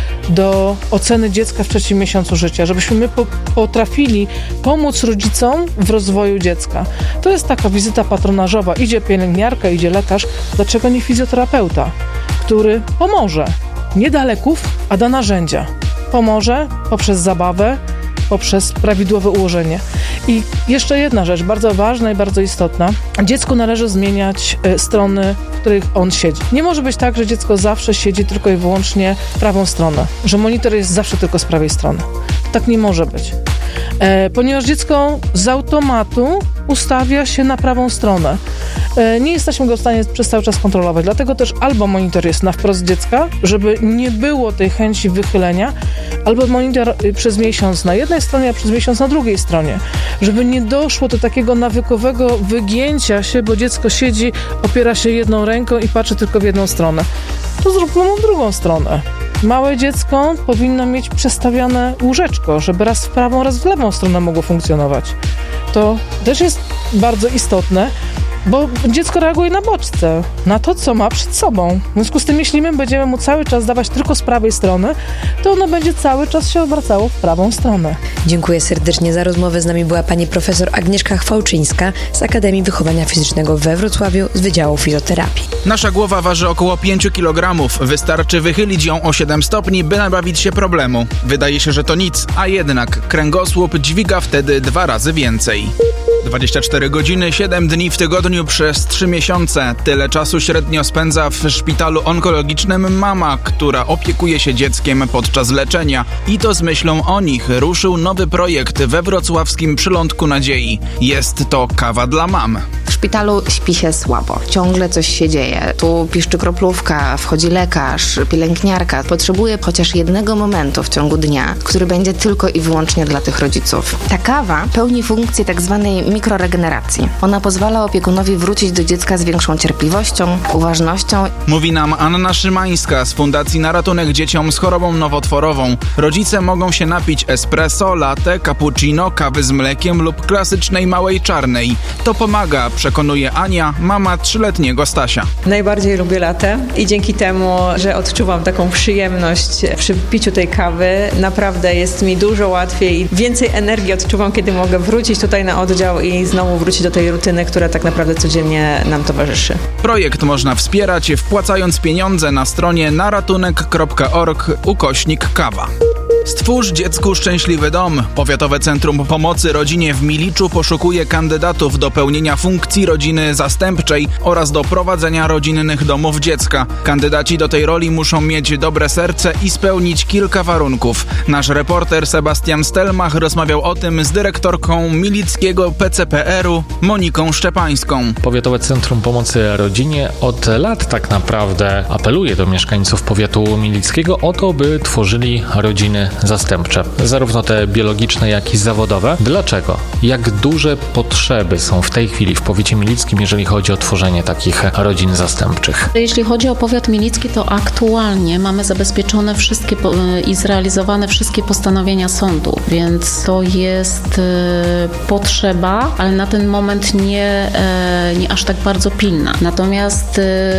S6: do oceny dziecka w trzecim miesiącu życia, żebyśmy my po- potrafili pomóc rodzicom w rozwoju dziecka. To jest taka wizyta patronażowa. Idzie pielęgniarka, idzie lekarz, dlaczego nie fizjoterapeuta, który pomoże. Nie da leków, a da narzędzia. Pomoże poprzez zabawę, poprzez prawidłowe ułożenie. I jeszcze jedna rzecz, bardzo ważna i bardzo istotna. Dziecku należy zmieniać y, strony, w których on siedzi. Nie może być tak, że dziecko zawsze siedzi tylko i wyłącznie w prawą stronę, że monitor jest zawsze tylko z prawej strony. Tak nie może być. E, ponieważ dziecko z automatu ustawia się na prawą stronę. E, nie jesteśmy go w stanie przez cały czas kontrolować, dlatego też albo monitor jest na wprost dziecka, żeby nie było tej chęci wychylenia, albo monitor przez miesiąc na jednej stronie, a przez miesiąc na drugiej stronie, żeby nie doszło do takiego nawykowego wygięcia się, bo dziecko siedzi, opiera się jedną ręką i patrzy tylko w jedną stronę. To zróbmy mu drugą stronę. Małe dziecko powinno mieć przestawione łóżeczko, żeby raz w prawą, raz w lewą stronę mogło funkcjonować. To też jest bardzo istotne, bo dziecko reaguje na bodźce, na to, co ma przed sobą. W związku z tym, jeśli my będziemy mu cały czas dawać tylko z prawej strony, to ono będzie cały czas się obracało w prawą stronę.
S2: Dziękuję serdecznie za rozmowę. Z nami była pani profesor Agnieszka Chwałczyńska z Akademii Wychowania Fizycznego we Wrocławiu z Wydziału Fizjoterapii.
S3: Nasza głowa waży około pięć kilogramów. Wystarczy wychylić ją o siedem stopni, by nabawić się problemu. Wydaje się, że to nic, a jednak kręgosłup dźwiga wtedy dwa razy więcej. dwadzieścia cztery godziny, siedem dni w tygodniu przez trzy miesiące. Tyle czasu średnio spędza w szpitalu onkologicznym mama, która opiekuje się dzieckiem podczas leczenia. I to z myślą o nich ruszył nowy projekt we wrocławskim Przylądku Nadziei. Jest to kawa dla mam.
S5: W szpitalu śpi się słabo. Ciągle coś się dzieje. Tu piszczy kroplówka, wchodzi lekarz, pielęgniarka. Potrzebuje chociaż jednego momentu w ciągu dnia, który będzie tylko i wyłącznie dla tych rodziców. Ta kawa pełni funkcję tak zwanej mikroregeneracji. Ona pozwala opiekunowi wrócić do dziecka z większą cierpliwością, uważnością.
S3: Mówi nam Anna Szymańska z Fundacji na ratunek dzieciom z chorobą nowotworową. Rodzice mogą się napić espresso, latte, cappuccino, kawy z mlekiem lub klasycznej małej czarnej. To pomaga, przekonuje Ania, mama trzyletniego Stasia.
S7: Najbardziej lubię latte i dzięki temu, że odczuwam taką przyjemność przy piciu tej kawy, naprawdę jest mi dużo łatwiej i więcej energii odczuwam, kiedy mogę wrócić tutaj na oddział i znowu wrócić do tej rutyny, która tak naprawdę codziennie nam towarzyszy.
S3: Projekt można wspierać, wpłacając pieniądze na stronie naratunek kropka org ukośnik kawa. Stwórz dziecku szczęśliwy dom. Powiatowe Centrum Pomocy Rodzinie w Miliczu poszukuje kandydatów do pełnienia funkcji rodziny zastępczej oraz do prowadzenia rodzinnych domów dziecka. Kandydaci do tej roli muszą mieć dobre serce i spełnić kilka warunków. Nasz reporter Sebastian Stelmach rozmawiał o tym z dyrektorką milickiego P C P R-u Moniką Szczepańską.
S8: Powiatowe Centrum Pomocy Rodzinie od lat tak naprawdę apeluje do mieszkańców powiatu milickiego o to, by tworzyli rodziny zastępcze, zarówno te biologiczne, jak i zawodowe. Dlaczego? Jak duże potrzeby są w tej chwili w powiecie milickim, jeżeli chodzi o tworzenie takich rodzin zastępczych?
S9: Jeśli chodzi o powiat milicki, to aktualnie mamy zabezpieczone wszystkie i zrealizowane wszystkie postanowienia sądu, więc to jest potrzeba, ale na ten moment nie, nie aż tak bardzo pilna. Natomiast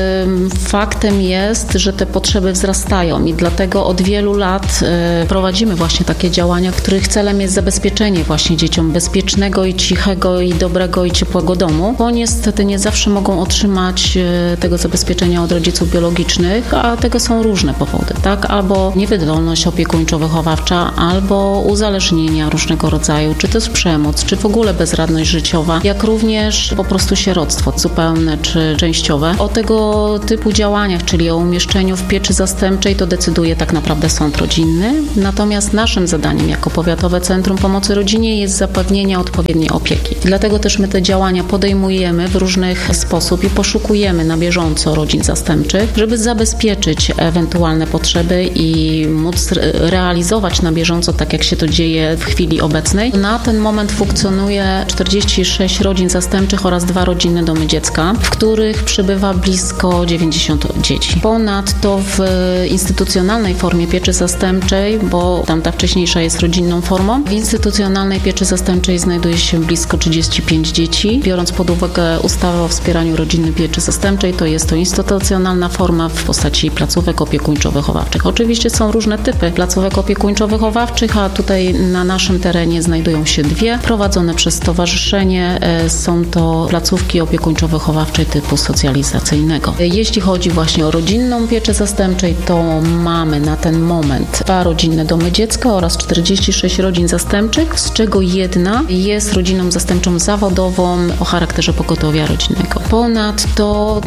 S9: faktem jest, że te potrzeby wzrastają i dlatego od wielu lat prowadzimy właśnie takie działania, których celem jest zabezpieczenie właśnie dzieciom bezpiecznego i cichego i dobrego i ciepłego domu, bo niestety nie zawsze mogą otrzymać tego zabezpieczenia od rodziców biologicznych, a tego są różne powody, tak? Albo niewydolność opiekuńczo-wychowawcza, albo uzależnienia różnego rodzaju, czy to jest przemoc, czy w ogóle bezradność życiowa, jak również po prostu sieroctwo zupełne czy częściowe. O tego typu działaniach, czyli o umieszczeniu w pieczy zastępczej, to decyduje tak naprawdę sąd rodzinny. Natomiast naszym zadaniem jako Powiatowe Centrum Pomocy Rodzinie jest zapewnienie odpowiedniej opieki. Dlatego też my te działania podejmujemy w różnych sposób i poszukujemy na bieżąco rodzin zastępczych, żeby zabezpieczyć ewentualne potrzeby i móc realizować na bieżąco, tak jak się to dzieje w chwili obecnej. Na ten moment funkcjonuje czterdzieści sześć rodzin zastępczych oraz dwa rodzinne domy dziecka, w których przybywa blisko dziewięćdziesiąt dzieci. Ponadto w instytucjonalnej formie pieczy zastępczej, bo tamta wcześniejsza jest rodzinną formą, w instytucjonalnej pieczy zastępczej znajduje się blisko trzydzieści pięć dzieci. Biorąc pod uwagę ustawę o wspieraniu rodzinnej pieczy zastępczej, to jest to instytucjonalna forma w postaci placówek opiekuńczo-wychowawczych. Oczywiście są różne typy placówek opiekuńczo-wychowawczych, a tutaj na naszym terenie znajdują się dwie, prowadzone przez stowarzyszenie. Są to placówki opiekuńczo-wychowawczej typu socjalizacyjnego. Jeśli chodzi właśnie o rodzinną pieczę zastępczej, to mamy na ten moment dwa rodzinne domy dziecka oraz czterdzieści sześć rodzin zastępczych, z czego jedna jest rodziną zastępczą zawodową o charakterze pogotowia rodzinnego. Ponadto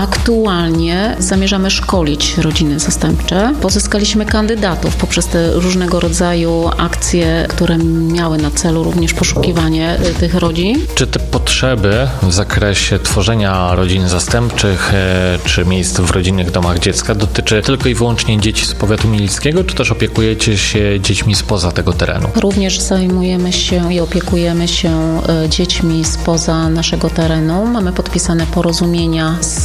S9: aktualnie zamierzamy szkolić rodziny zastępcze. Pozyskaliśmy kandydatów poprzez te różnego rodzaju akcje, które miały na celu również poszukiwanie tych rodzin.
S8: Czy te potrzeby w zakresie tworzenia rodzin zastępczych czy miejsc w rodzinnych domach dziecka dotyczy tylko i wyłącznie dzieci z powiatu milickiego, czy też opiekujecie się dziećmi spoza tego terenu?
S9: Również zajmujemy się i opiekujemy się dziećmi spoza naszego terenu. Mamy podpisane porozumienia z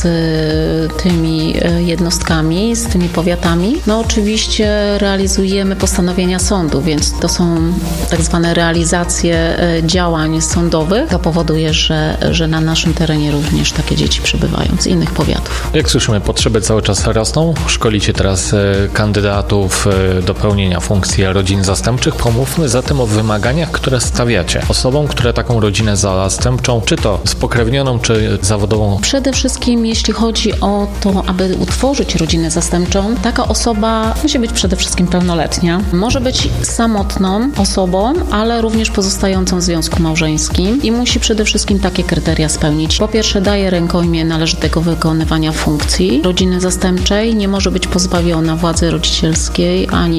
S9: tymi jednostkami, z tymi powiatami. No oczywiście realizujemy postanowienia sądu, więc to są tak zwane realizacje działań sądowych. To powoduje, że, że na naszym terenie również takie dzieci przybywają z innych powiatów.
S8: Jak słyszymy, potrzeby cały czas rosną. Szkolicie teraz kandydatów do pełnienia funkcji rodzin zastępczych. Pomówmy zatem o wymaganiach, które stawiacie osobom, które taką rodzinę zastępczą, czy to spokrewnioną, czy zawodową.
S9: Przede wszystkim jeśli chodzi o to, aby utworzyć rodzinę zastępczą, taka osoba musi być przede wszystkim pełnoletnia. Może być samotną osobą, ale również pozostającą w związku małżeńskim i musi przede wszystkim takie kryteria spełnić. Po pierwsze, daje rękojmię należytego wykonywania funkcji rodziny zastępczej, nie może być pozbawiona władzy rodzicielskiej, ani nie może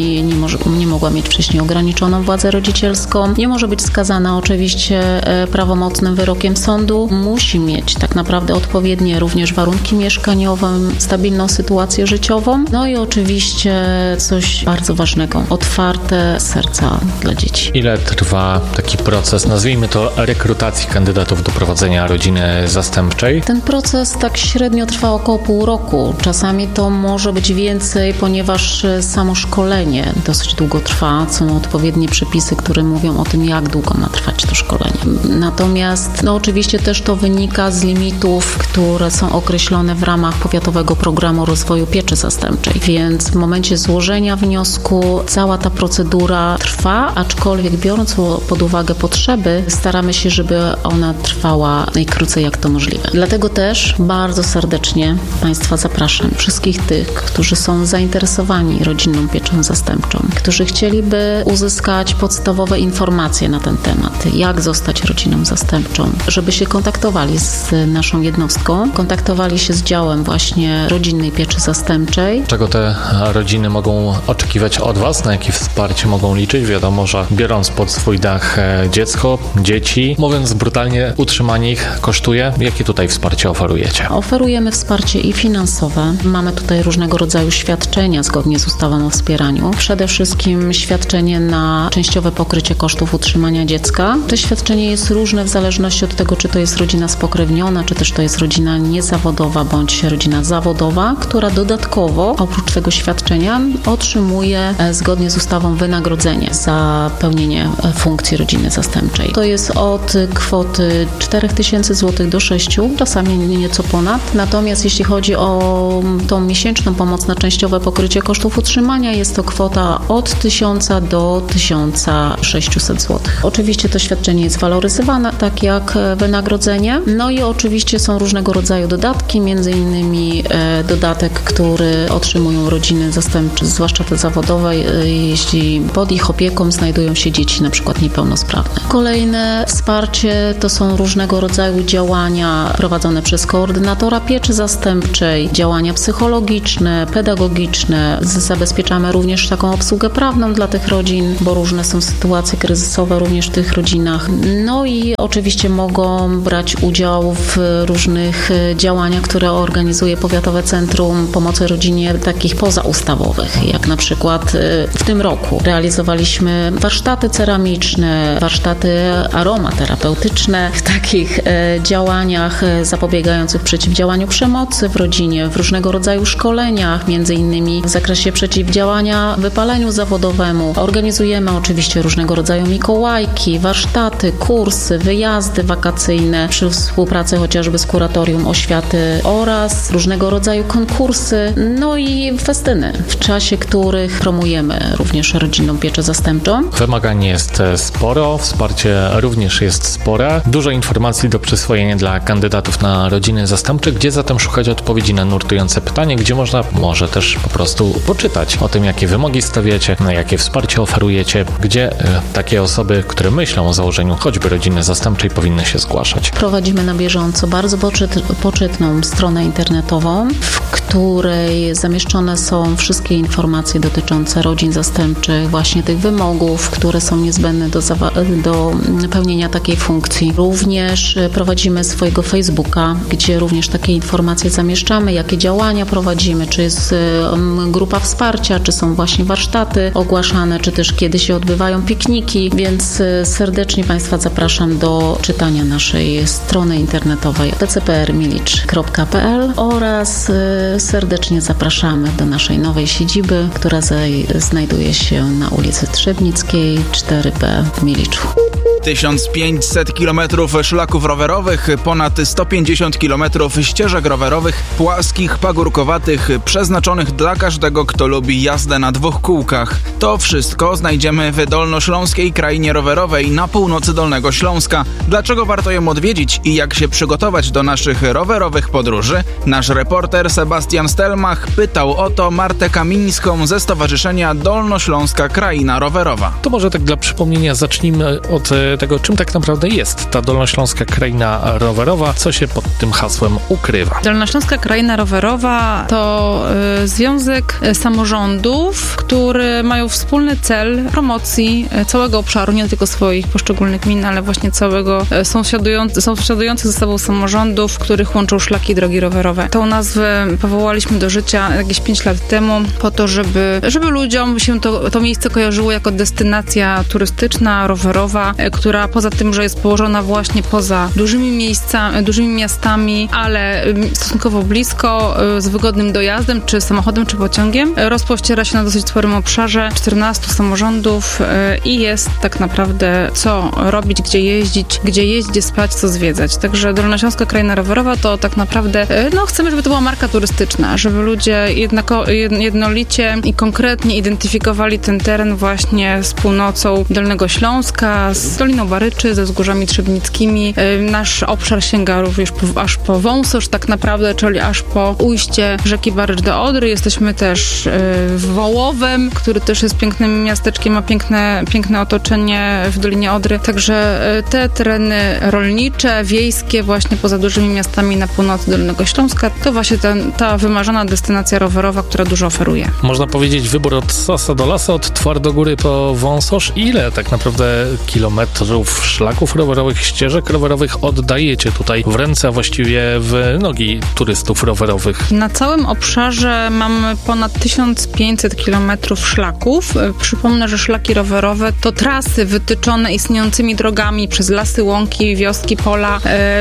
S9: może, nie mogła mieć wcześniej ograniczoną władzę rodzicielską, nie może być skazana oczywiście prawomocnym wyrokiem sądu, musi mieć tak naprawdę odpowiednie również warunki mieszkaniowe, stabilną sytuację życiową, no i oczywiście coś bardzo ważnego, otwarte serca dla dzieci.
S8: Ile trwa taki proces, nazwijmy to rekrutacji kandydatów do prowadzenia rodziny zastępczej?
S9: Ten proces tak średnio trwa około pół roku. Czasami to może być więcej, ponieważ samo szkolenie dosyć długo trwa. Są odpowiednie przepisy, które mówią o tym, jak długo ma trwać to szkolenie. Natomiast no oczywiście też to wynika z limitów, które są określone w ramach Powiatowego Programu Rozwoju Pieczy Zastępczej. Więc w momencie złożenia wniosku cała ta procedura trwa, aczkolwiek biorąc pod uwagę potrzeby, staramy się, żeby ona trwała najkrócej jak to możliwe. Dlatego też bardzo serdecznie Państwa zapraszam, wszystkich tych, którzy są zainteresowani rodzinną pieczą zastępczą, którzy chcieliby uzyskać podstawowe informacje na ten temat, jak zostać rodziną zastępczą, żeby się kontaktowali z naszą jednostką, kontaktowali się z działem właśnie rodzinnej pieczy zastępczej.
S8: Czego te rodziny mogą oczekiwać od Was? Na jakie wsparcie mogą liczyć? Wiadomo, że biorąc pod swój dach dziecko, dzieci, mówiąc brutalnie, utrzymanie ich kosztuje. Jakie tutaj wsparcie oferujecie?
S9: Oferujemy wsparcie i finansowe. Mamy tutaj różnego rodzaju świadczenia zgodnie z ustawą o wspieraniu. Przede wszystkim świadczenie na częściowe pokrycie kosztów utrzymania dziecka. To świadczenie jest różne w zależności od tego, czy to jest rodzina spokrewniona, czy też to jest rodzina niezawodowa, bądź rodzina zawodowa, która dodatkowo oprócz tego świadczenia otrzymuje zgodnie z ustawą wynagrodzenie za pełnienie funkcji rodziny zastępczej. To jest od kwoty cztery tysiące złotych do sześciu, czasami nieco ponad. Natomiast jeśli chodzi o tą miesięczną pomoc na częściowe pokrycie kosztów utrzymania, jest to kwota od tysiąca do tysiąca sześciuset złotych. Oczywiście to świadczenie jest waloryzowane, tak jak wynagrodzenie. No i oczywiście są różnego rodzaju dodatki, między innymi dodatek, który otrzymują rodziny zastępcze, zwłaszcza te zawodowe, jeśli pod ich opieką znajdują się dzieci na przykład niepełnosprawne. Kolejne wsparcie to są różnego rodzaju działania prowadzone przez koordynatora pieczy zastępczej, działania psychologiczne, pedagogiczne. Zabezpieczamy również taką obsługę prawną dla tych rodzin, bo różne są sytuacje kryzysowe również w tych rodzinach. No i oczywiście mogą brać udział w różnych działaniach, które organizuje Powiatowe Centrum Pomocy Rodzinie, takich pozaustawowych, jak na przykład w tym roku realizowaliśmy warsztaty ceramiczne, warsztaty aromaterapeutyczne w takich działaniach zapobiegających przeciwdziałaniu przemocy w rodzinie, w różnego rodzaju szkoleniach, między innymi w zakresie przeciwdziałania wypaleniu zawodowemu. Organizujemy oczywiście różnego rodzaju mikołajki, warsztaty, kursy, wyjazdy wakacyjne przy współpracy chociażby z Kuratorium Oświaty oraz różnego rodzaju konkursy, no i festyny, w czasie których promujemy również rodzinną pieczę zastępczą.
S8: Wymagań jest sporo, wsparcie również jest spore. Dużo informacji do przyswojenia dla kandydatów na rodziny zastępcze. Gdzie zatem szukać odpowiedzi na nurtujące pytanie? Gdzie można może też po prostu poczytać o tym, jakie wymogi stawiacie, na jakie wsparcie oferujecie, gdzie e, takie osoby, które myślą o założeniu choćby rodziny zastępczej, powinny się zgłaszać.
S9: Prowadzimy na bieżąco bardzo poczyt, poczytną stronę internetową, w której zamieszczone są wszystkie informacje dotyczące rodzin zastępczych, właśnie tych wymogów, które są niezbędne do, do pełnienia takiej funkcji. Również prowadzimy swojego Facebooka, gdzie również takie informacje zamieszczamy, jakie działania prowadzimy, czy jest grupa wsparcia, czy są właśnie warsztaty ogłaszane, czy też kiedy się odbywają pikniki, więc serdecznie Państwa zapraszam do czytania naszej strony internetowej p c p r milicz kropka p l oraz serdecznie zapraszamy do naszej nowej siedziby, która znajduje się na ulicy Trzebnickiej cztery b w Miliczu.
S3: tysiąc pięćset kilometrów szlaków rowerowych, ponad sto pięćdziesiąt kilometrów ścieżek rowerowych, płaskich, pagórkowatych, przeznaczonych dla każdego, kto lubi jazdę na dwóch kółkach. To wszystko znajdziemy w Dolnośląskiej Krainie Rowerowej na północy Dolnego Śląska. Dlaczego warto ją odwiedzić i jak się przygotować do naszych rowerowych podróży? Nasz reporter Sebastian Stelmach pytał o to Martę Kamińską ze Stowarzyszenia Dolnośląska Kraina Rowerowa.
S8: To może tak dla przypomnienia zacznijmy od tego, czym tak naprawdę jest ta Dolnośląska Kraina Rowerowa, co się pod tym hasłem ukrywa.
S10: Dolnośląska Kraina Rowerowa to y, związek samorządów, które mają wspólny cel promocji całego obszaru, nie tylko swoich poszczególnych gmin, ale właśnie całego sąsiadujący, sąsiadujących ze sobą samorządów, w których łączą szlaki i drogi rowerowe. Tą nazwę powołaliśmy do życia jakieś pięć lat temu po to, żeby, żeby ludziom się to, to miejsce kojarzyło jako destynacja turystyczna, rowerowa, która poza tym, że jest położona właśnie poza dużymi miejscami, dużymi miastami, ale stosunkowo blisko, z wygodnym dojazdem, czy samochodem, czy pociągiem, rozpościera się na dosyć sporym obszarze czternastu samorządów i jest tak naprawdę co robić, gdzie jeździć, gdzie jeść, gdzie spać, co zwiedzać. Także Dolnośląska Kraina Rowerowa to tak naprawdę, no chcemy, żeby to była marka turystyczna, żeby ludzie jednako, jednolicie i konkretnie identyfikowali ten teren właśnie z północą Dolnego Śląska, z Doliną Baryczy, ze wzgórzami trzebnickimi. Nasz obszar sięga również po, aż po Wąsosz tak naprawdę, czyli aż po ujście rzeki Barycz do Odry. Jesteśmy też w Wołowem, który też jest pięknym miasteczkiem, ma piękne, piękne otoczenie w Dolinie Odry. Także te tereny rolnicze, wiejskie, właśnie poza dużymi miastami na północy Dolnego Śląska, to właśnie ten, ta wymarzona destynacja rowerowa, która dużo oferuje.
S8: Można powiedzieć wybór od Sosa do Lasa, od Twardogóry po Wąsosz. Ile tak naprawdę kilometrów szlaków rowerowych, ścieżek rowerowych oddajecie tutaj w ręce, a właściwie w nogi turystów rowerowych?
S10: Na całym obszarze mamy ponad tysiąc pięćset kilometrów szlaków. Przypomnę, że szlaki rowerowe to trasy wytyczone istniejącymi drogami przez lasy, łąki, wioski, pola,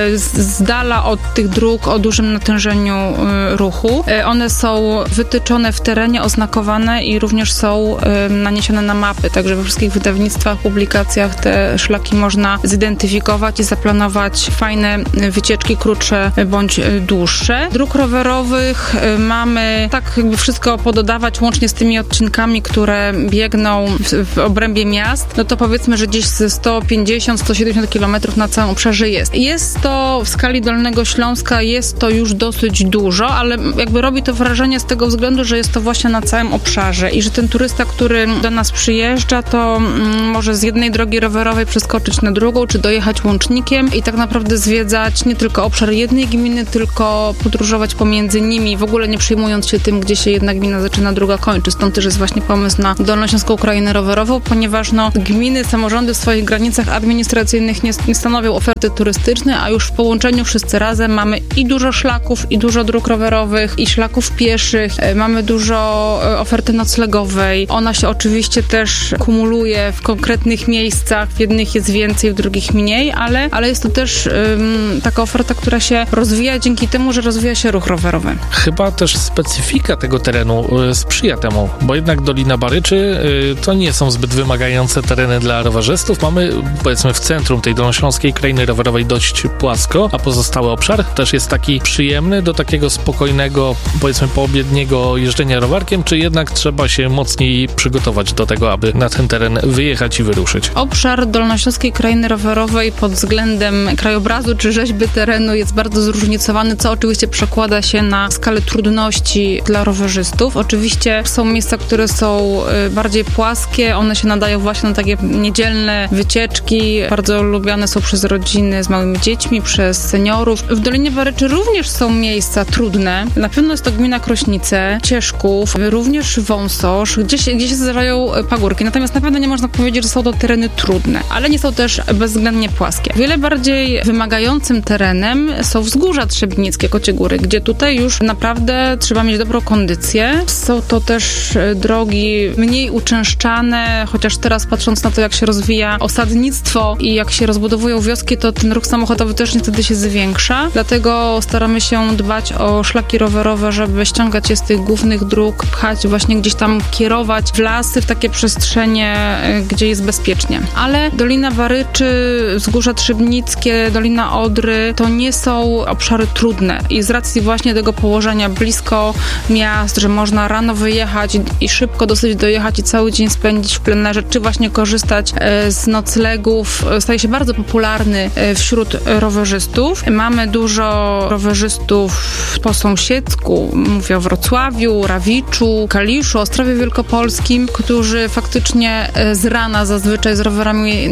S10: z dala od tych dróg o dużym natężeniu ruchu. One są wytyczone w terenie, oznakowane i również są naniesione na mapy, także we wszystkich wydawnictwach, publikacjach te szlaki można zidentyfikować i zaplanować fajne wycieczki, krótsze bądź dłuższe. Dróg rowerowych mamy tak jakby wszystko pododawać, łącznie z tymi odcinkami, które biegną w, w obrębie miast, no to powiedzmy, że gdzieś ze sto pięćdziesiąt do stu siedemdziesięciu kilometrów na całym obszarze jest. Jest to w skali Dolnego Śląska, jest to już dosyć dużo, ale jakby robi to wrażenie z tego względu, że jest to właśnie na całym obszarze i że ten turysta, który do nas przyjeżdża, to mm, może z jednej drogi rowerowej przeskoczyć na drugą, czy dojechać łącznikiem i tak naprawdę zwiedzać nie tylko obszar jednej gminy, tylko podróżować pomiędzy nimi, w ogóle nie przejmując się tym, gdzie się jedna gmina zaczyna, druga kończy. Stąd też jest właśnie pomysł na Dolnośląską Krainę Rowerową, ponieważ no, gminy, samorządy w swoich granicach administracyjnych nie, nie stanowią oferty turystycznej, a już w połączeniu wszyscy razem mamy i dużo szlaków, i dużo dróg rowerowych, i szlaków pieszych, mamy dużo oferty noclegowej. Ona się oczywiście też kumuluje w konkretnych miejscach, w jednych jest więcej, w drugich mniej, ale, ale jest to też um, taka oferta, która się rozwija dzięki temu, że rozwija się ruch rowerowy.
S8: Chyba też specyfika tego terenu sprzyja temu, bo jednak Dolina Baryczy to nie są zbyt wymagające tereny dla rowerzystów. Mamy, powiedzmy, w centrum tej Dolnośląskiej Krainy Rowerowej dość płasko, a pozostały obszar też jest taki przyjemny do takiego spokojnego, powiedzmy, poobiedniego jeżdżenia rowerkiem, czy jednak trzeba się mocniej przygotować do tego, aby na ten teren wyjechać i wyruszyć?
S10: Obszar Dolnośląskiej Krainy Rowerowej pod względem krajobrazu czy rzeźby terenu jest bardzo zróżnicowany, co oczywiście przekłada się na skalę trudności dla rowerzystów. Oczywiście są miejsca, które są bardziej płaskie, one się nadają właśnie na takie niedzielne wycieczki, bardzo lubiane są przez rodziny z małymi dziećmi, przez seniorów. W Dolinie Baryczy również są miejsca trudne. Na pewno jest to gmina Krośnice, Cieszków, również Wąsosz, gdzie się, gdzie się zdarzają pagórki. Natomiast na pewno nie można powiedzieć, że są to tereny trudne, ale nie są też bezwzględnie płaskie. Wiele bardziej wymagającym terenem są wzgórza trzebnickie, Kocie Góry, gdzie tutaj już naprawdę trzeba mieć dobrą kondycję. Są to też drogi mniej uczęszczane, chociaż teraz patrząc na to, jak się rozwija osadnictwo i jak się rozbudowują wioski, to ten ruch samochodowy też niestety się zwiększa. Dlatego staramy się dbać o szlaki rowerowe, żeby ściągać je z tych głównych dróg, pchać, właśnie gdzieś tam kierować w lasy, w takie przestrzenie, gdzie jest bezpiecznie. Ale Dolina Baryczy, Wzgórza Trzebnickie, Dolina Odry to nie są obszary trudne i z racji właśnie tego położenia blisko miast, że można rano wyjechać i, i szybko dosyć dojechać i cały dzień spędzić w plenerze, czy właśnie korzystać z noclegów, staje się bardzo popularny wśród rowerzystów. Mamy dużo rowerzystów po sąsiedzku, mówię o Wrocławiu, Rawiczu, Kaliszu, Ostrowie Wielkopolskim, którzy faktycznie z rana zazwyczaj z rowerami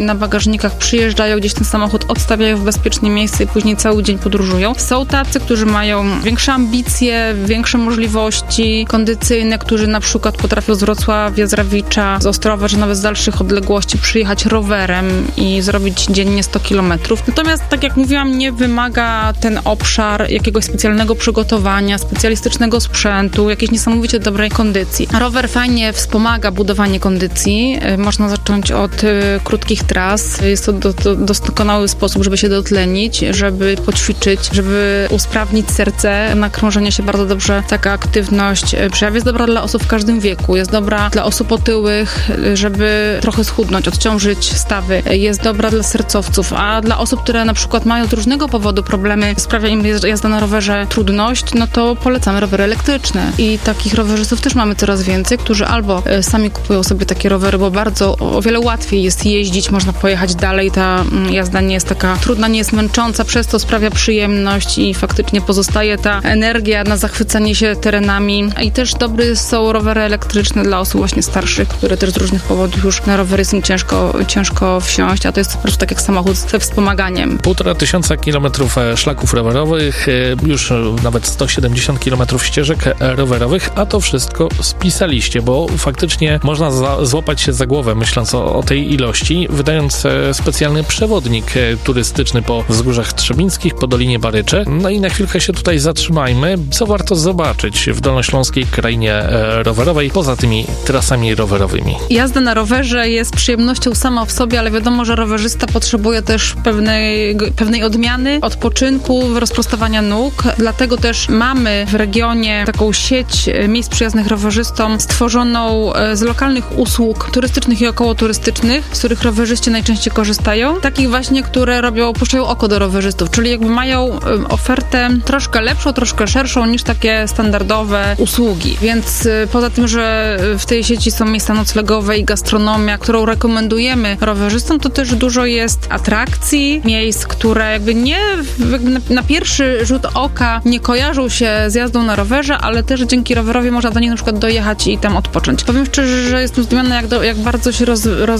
S10: na bagażnikach przyjeżdżają, gdzieś ten samochód odstawiają w bezpieczne miejsce i później cały dzień podróżują. Są tacy, którzy mają większe ambicje, większe możliwości kondycyjne, którzy na przykład potrafią z Wrocławia, z Rawicza, z Ostrowa, czy nawet z dalszych odległości przyjechać rowerem i zrobić dziennie sto kilometrów. Natomiast, tak jak mówiłam, nie wymaga ten obszar jakiegoś specjalnego przygotowania, specjalistycznego sprzętu, jakiejś niesamowicie dobrej kondycji. Rower fajnie wspomaga budowanie kondycji. Można zacząć od y, krótkich tras. Jest to do, do, doskonały sposób, żeby się dotlenić, żeby poćwiczyć, żeby usprawnić serce. Na krążenie się bardzo dobrze taka aktywność przejawia. Jest dobra dla osób w każdym wieku. Jest dobra dla osób otyłych, żeby trochę schudnąć, odciążyć stawy. Jest dobra dla sercowców, a dla osób, które na przykład mają z różnego powodu problemy, sprawia im jazda na rowerze trudność, no to polecamy rowery elektryczne. I takich rowerzystów też mamy coraz więcej, którzy albo sami kupują sobie takie rowery, bo bardzo o wiele łatwiej jest jeździć, można pojechać dalej, ta jazda nie jest taka trudna, nie jest męcząca, przez to sprawia przyjemność i faktycznie pozostaje ta energia na zachwycanie się terenami. I też dobre są rowery elektryczne dla osób właśnie starszych, które też z różnych powodów już na rowery jest im ciężko, ciężko wsiąść, a to jest po prostu tak jak samochód ze wspomaganiem.
S8: Półtora tysiąca kilometrów szlaków rowerowych, już nawet sto siedemdziesiąt kilometrów ścieżek rowerowych, a to wszystko spisaliście, bo faktycznie można za, złapać się za głowę, myśląc o, o tej ilości, wydając specjalny przewodnik turystyczny po wzgórzach trzebińskich, po Dolinie Baryczy. No i na chwilkę się tutaj zatrzymajmy. Co warto zobaczyć w Dolnośląskiej Krainie Rowerowej, poza tymi trasami rowerowymi?
S10: Jazda na rowerze jest przyjemnością sama w sobie, ale wiadomo, że rowerzysta potrzebuje też pewnej, pewnej odmiany, odpoczynku, rozprostowania nóg. Dlatego też mamy w regionie taką sieć miejsc przyjaznych rowerzystom stworzoną z lokalnych usług turystycznych i okołoturystycznych, z których rowerzyści najczęściej korzystają. Takich właśnie, które robią, puszczają oko do rowerzystów, czyli jakby mają ofertę troszkę lepszą, troszkę szerszą niż takie standardowe usługi. Więc poza tym, że w tej sieci są miejsca noclegowe i gastronomia, którą rekomendujemy rowerzystom, to też dużo jest atrakcji, miejsc, które jakby nie jakby na, na pierwszy rzut oka nie kojarzą się z jazdą na rowerze, ale też dzięki rowerowi można do nich na przykład dojechać i tam odpocząć. Powiem szczerze, że jestem zdumiona, jak, do, jak bardzo się roz, roz,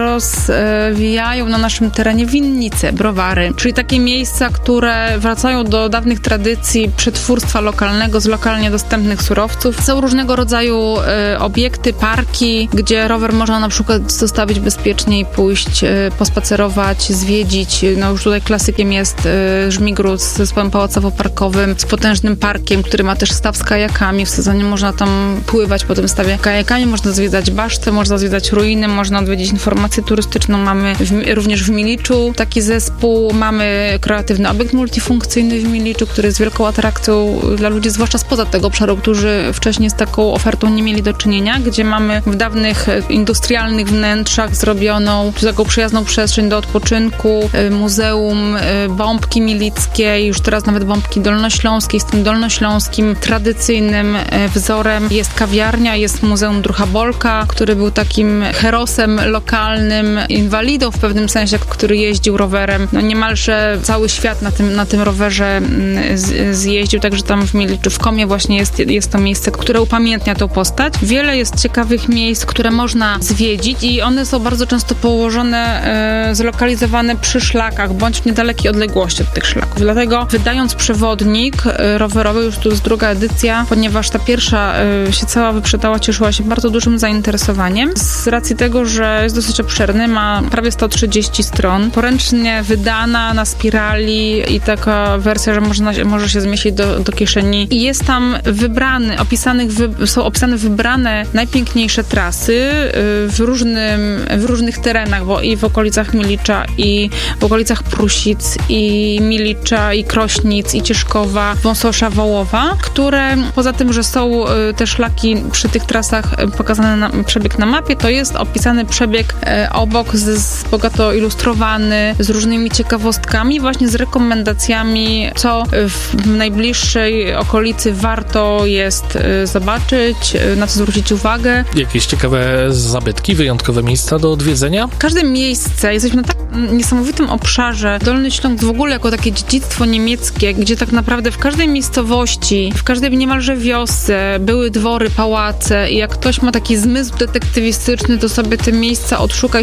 S10: rozwijają na naszym terenie winnice, browary, czyli takie miejsca, które wracają do dawnych tradycji przetwórstwa lokalnego z lokalnie dostępnych surowców. Są różnego rodzaju e, obiekty, parki, gdzie rower można na przykład zostawić bezpiecznie i pójść, e, pospacerować, zwiedzić. No już tutaj klasykiem jest e, Żmigród z zespołem pałacowo-parkowym, z potężnym parkiem, który ma też staw z kajakami. W sezonie można tam pływać po tym stawie kajakami, można zwiedzać basztę, można zwiedzać ruiny, można odwiedzić informację turystyczną. Mamy w, również w Miliczu taki zespół. Mamy kreatywny obiekt multifunkcyjny w Miliczu, który jest wielką atrakcją dla ludzi, zwłaszcza spoza tego obszaru, którzy wcześniej z taką ofertą nie mieli do czynienia, gdzie mamy w dawnych industrialnych wnętrzach zrobioną taką przyjazną przestrzeń do odpoczynku, muzeum bombki milickiej, już teraz nawet bombki dolnośląskiej, z tym dolnośląskim tradycyjnym wzorem. Jest kawiarnia, jest Muzeum Drucha Bolka, który był takim herosem lokalnym, inwalidą w pewnym sensie, który jeździł rowerem. No niemalże cały świat na tym, na tym rowerze z, zjeździł, także tam w Miliczu, w Komie właśnie jest, jest to miejsce, które upamiętnia tą postać. Wiele jest ciekawych miejsc, które można zwiedzić i one są bardzo często położone, e, zlokalizowane przy szlakach, bądź w niedalekiej odległości od tych szlaków. Dlatego wydając przewodnik e, rowerowy, już tu jest druga edycja, ponieważ ta pierwsza e, się cała wyprzedała, cieszyła się bardzo dużym zainteresowaniem. Z racji tego, że jest dosyć obszerny, ma prawie sto trzydzieści stron, poręcznie wydana na spirali i taka wersja, że można, może się zmieścić do, do kieszeni. I jest tam wybrany, opisanych, wy, są opisane wybrane najpiękniejsze trasy w, różnym, w różnych terenach, bo i w okolicach Milicza, i w okolicach Prusic, i Milicza, i Krośnic, i Cieszkowa, Wąsosza, Wołowa, które poza tym, że są te szlaki przy tych trasach pokazane na, przebieg na mapie, to jest opisany przebieg e, obok, z, z bogato ilustrowany, z różnymi ciekawostkami, właśnie z rekomendacjami, co w, w najbliższej okolicy warto jest e, zobaczyć, e, na co zwrócić uwagę.
S8: Jakieś ciekawe zabytki, wyjątkowe miejsca do odwiedzenia?
S10: Każde miejsce, jesteśmy na tak niesamowitym obszarze. Dolny Śląsk w ogóle jako takie dziedzictwo niemieckie, gdzie tak naprawdę w każdej miejscowości, w każdej niemalże wiosce były dwory, pałace i jak ktoś ma taki zmysł detektywistyczny, to sobie te miejsca odszuka i się nimi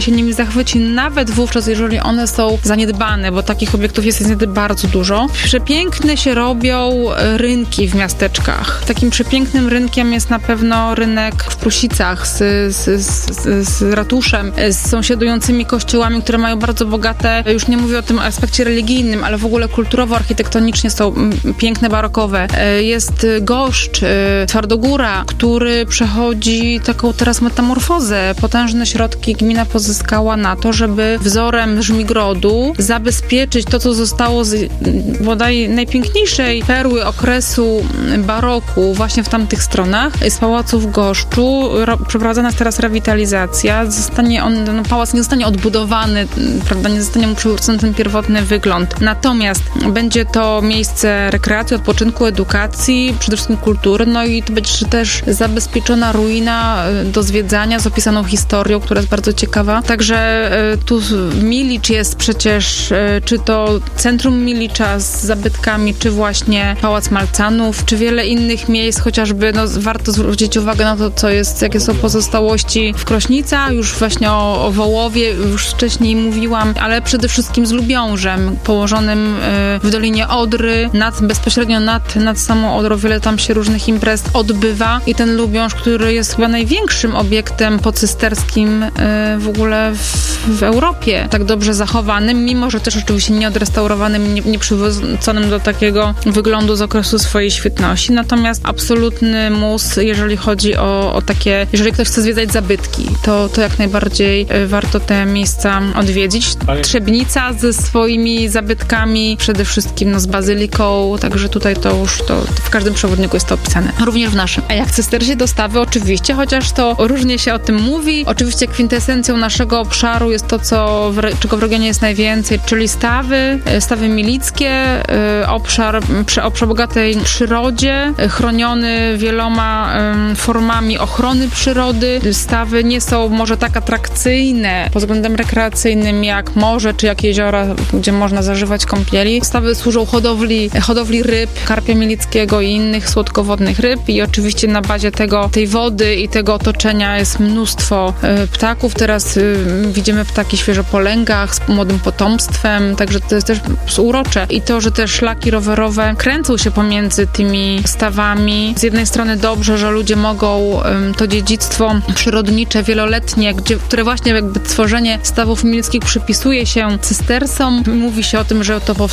S10: zachwyci nawet wówczas, jeżeli one są zaniedbane, bo takich obiektów jest niestety bardzo dużo. Przepiękne się robią rynki w miasteczkach. Takim przepięknym rynkiem jest na pewno rynek w Prusicach z, z, z, z ratuszem, z sąsiadującymi kościołami, które mają bardzo bogate, już nie mówię o tym aspekcie religijnym, ale w ogóle kulturowo-architektonicznie są piękne, barokowe. Jest Goszcz, Twardogóra, który przechodzi taką teraz metamorfozę. Potężne środki gmina pozyskała na to, żeby wzorem Żmigrodu zabezpieczyć to, co zostało z bodaj najpiękniejszej perły okresu baroku właśnie w tamtych stronach. Z pałacu w Goszczu ro- przeprowadzana jest teraz rewitalizacja. Zostanie on, no, pałac nie zostanie odbudowany, prawda, nie zostanie mu przywrócony ten pierwotny wygląd. Natomiast będzie to miejsce rekreacji, odpoczynku, edukacji, przede wszystkim kultury, no i to będzie też zabezpieczona ruina do zwiedzania z opisaną historią, która jest bardzo ciekawa. Także tu Milicz jest przecież, czy to centrum Milicza z zabytkami, czy właśnie Pałac Malcanów, czy wiele innych miejsc, chociażby no, warto zwrócić uwagę na to, co jest, jakie są pozostałości w Krośnicach, już właśnie o, o Wołowie, już wcześniej mówiłam, ale przede wszystkim z Lubiążem, położonym w Dolinie Odry, nad, bezpośrednio nad, nad samą Odrą, wiele tam się różnych imprez odbywa i ten Lubiąż, który jest chyba największym obiektem pocysterskim w ogóle w, w Europie, tak dobrze zachowanym, mimo że też oczywiście nie odrestaurowanym, nie, nie przywróconym do takiego wyglądu z okresu swojej świetności. Natomiast absolutny mus, jeżeli chodzi o, o takie, jeżeli ktoś chce zwiedzać zabytki, to, to jak najbardziej warto te miejsca odwiedzić. Trzebnica ze swoimi zabytkami, przede wszystkim no, z bazyliką, także tutaj to już to, to w każdym przewodniku jest to opisane. Również w naszym. A jak w Cystersie dostawy oczywiście, chociaż to różnie się o tym mówi. Oczywiście kwintesencją naszego obszaru jest to, co w, czego w regionie jest najwięcej, czyli stawy, stawy milickie, obszar przy, o przebogatej przyrodzie, chroniony wieloma formami ochrony przyrody. Stawy nie są może tak atrakcyjne pod względem rekreacyjnym jak morze czy jak jeziora, gdzie można zażywać kąpieli. Stawy służą hodowli, hodowli ryb, karpia milickiego i innych słodkowodnych ryb i oczywiście na bazie tego, tej wody i tego otoczenia jest mnóstwo y, ptaków. Teraz y, widzimy ptaki świeżo po lęgach z młodym potomstwem, także to jest też urocze. I to, że te szlaki rowerowe kręcą się pomiędzy tymi stawami. Z jednej strony dobrze, że ludzie mogą y, to dziedzictwo przyrodnicze, wieloletnie, gdzie, które właśnie jakby tworzenie stawów milickich przypisuje się Cystersom. Mówi się o tym, że to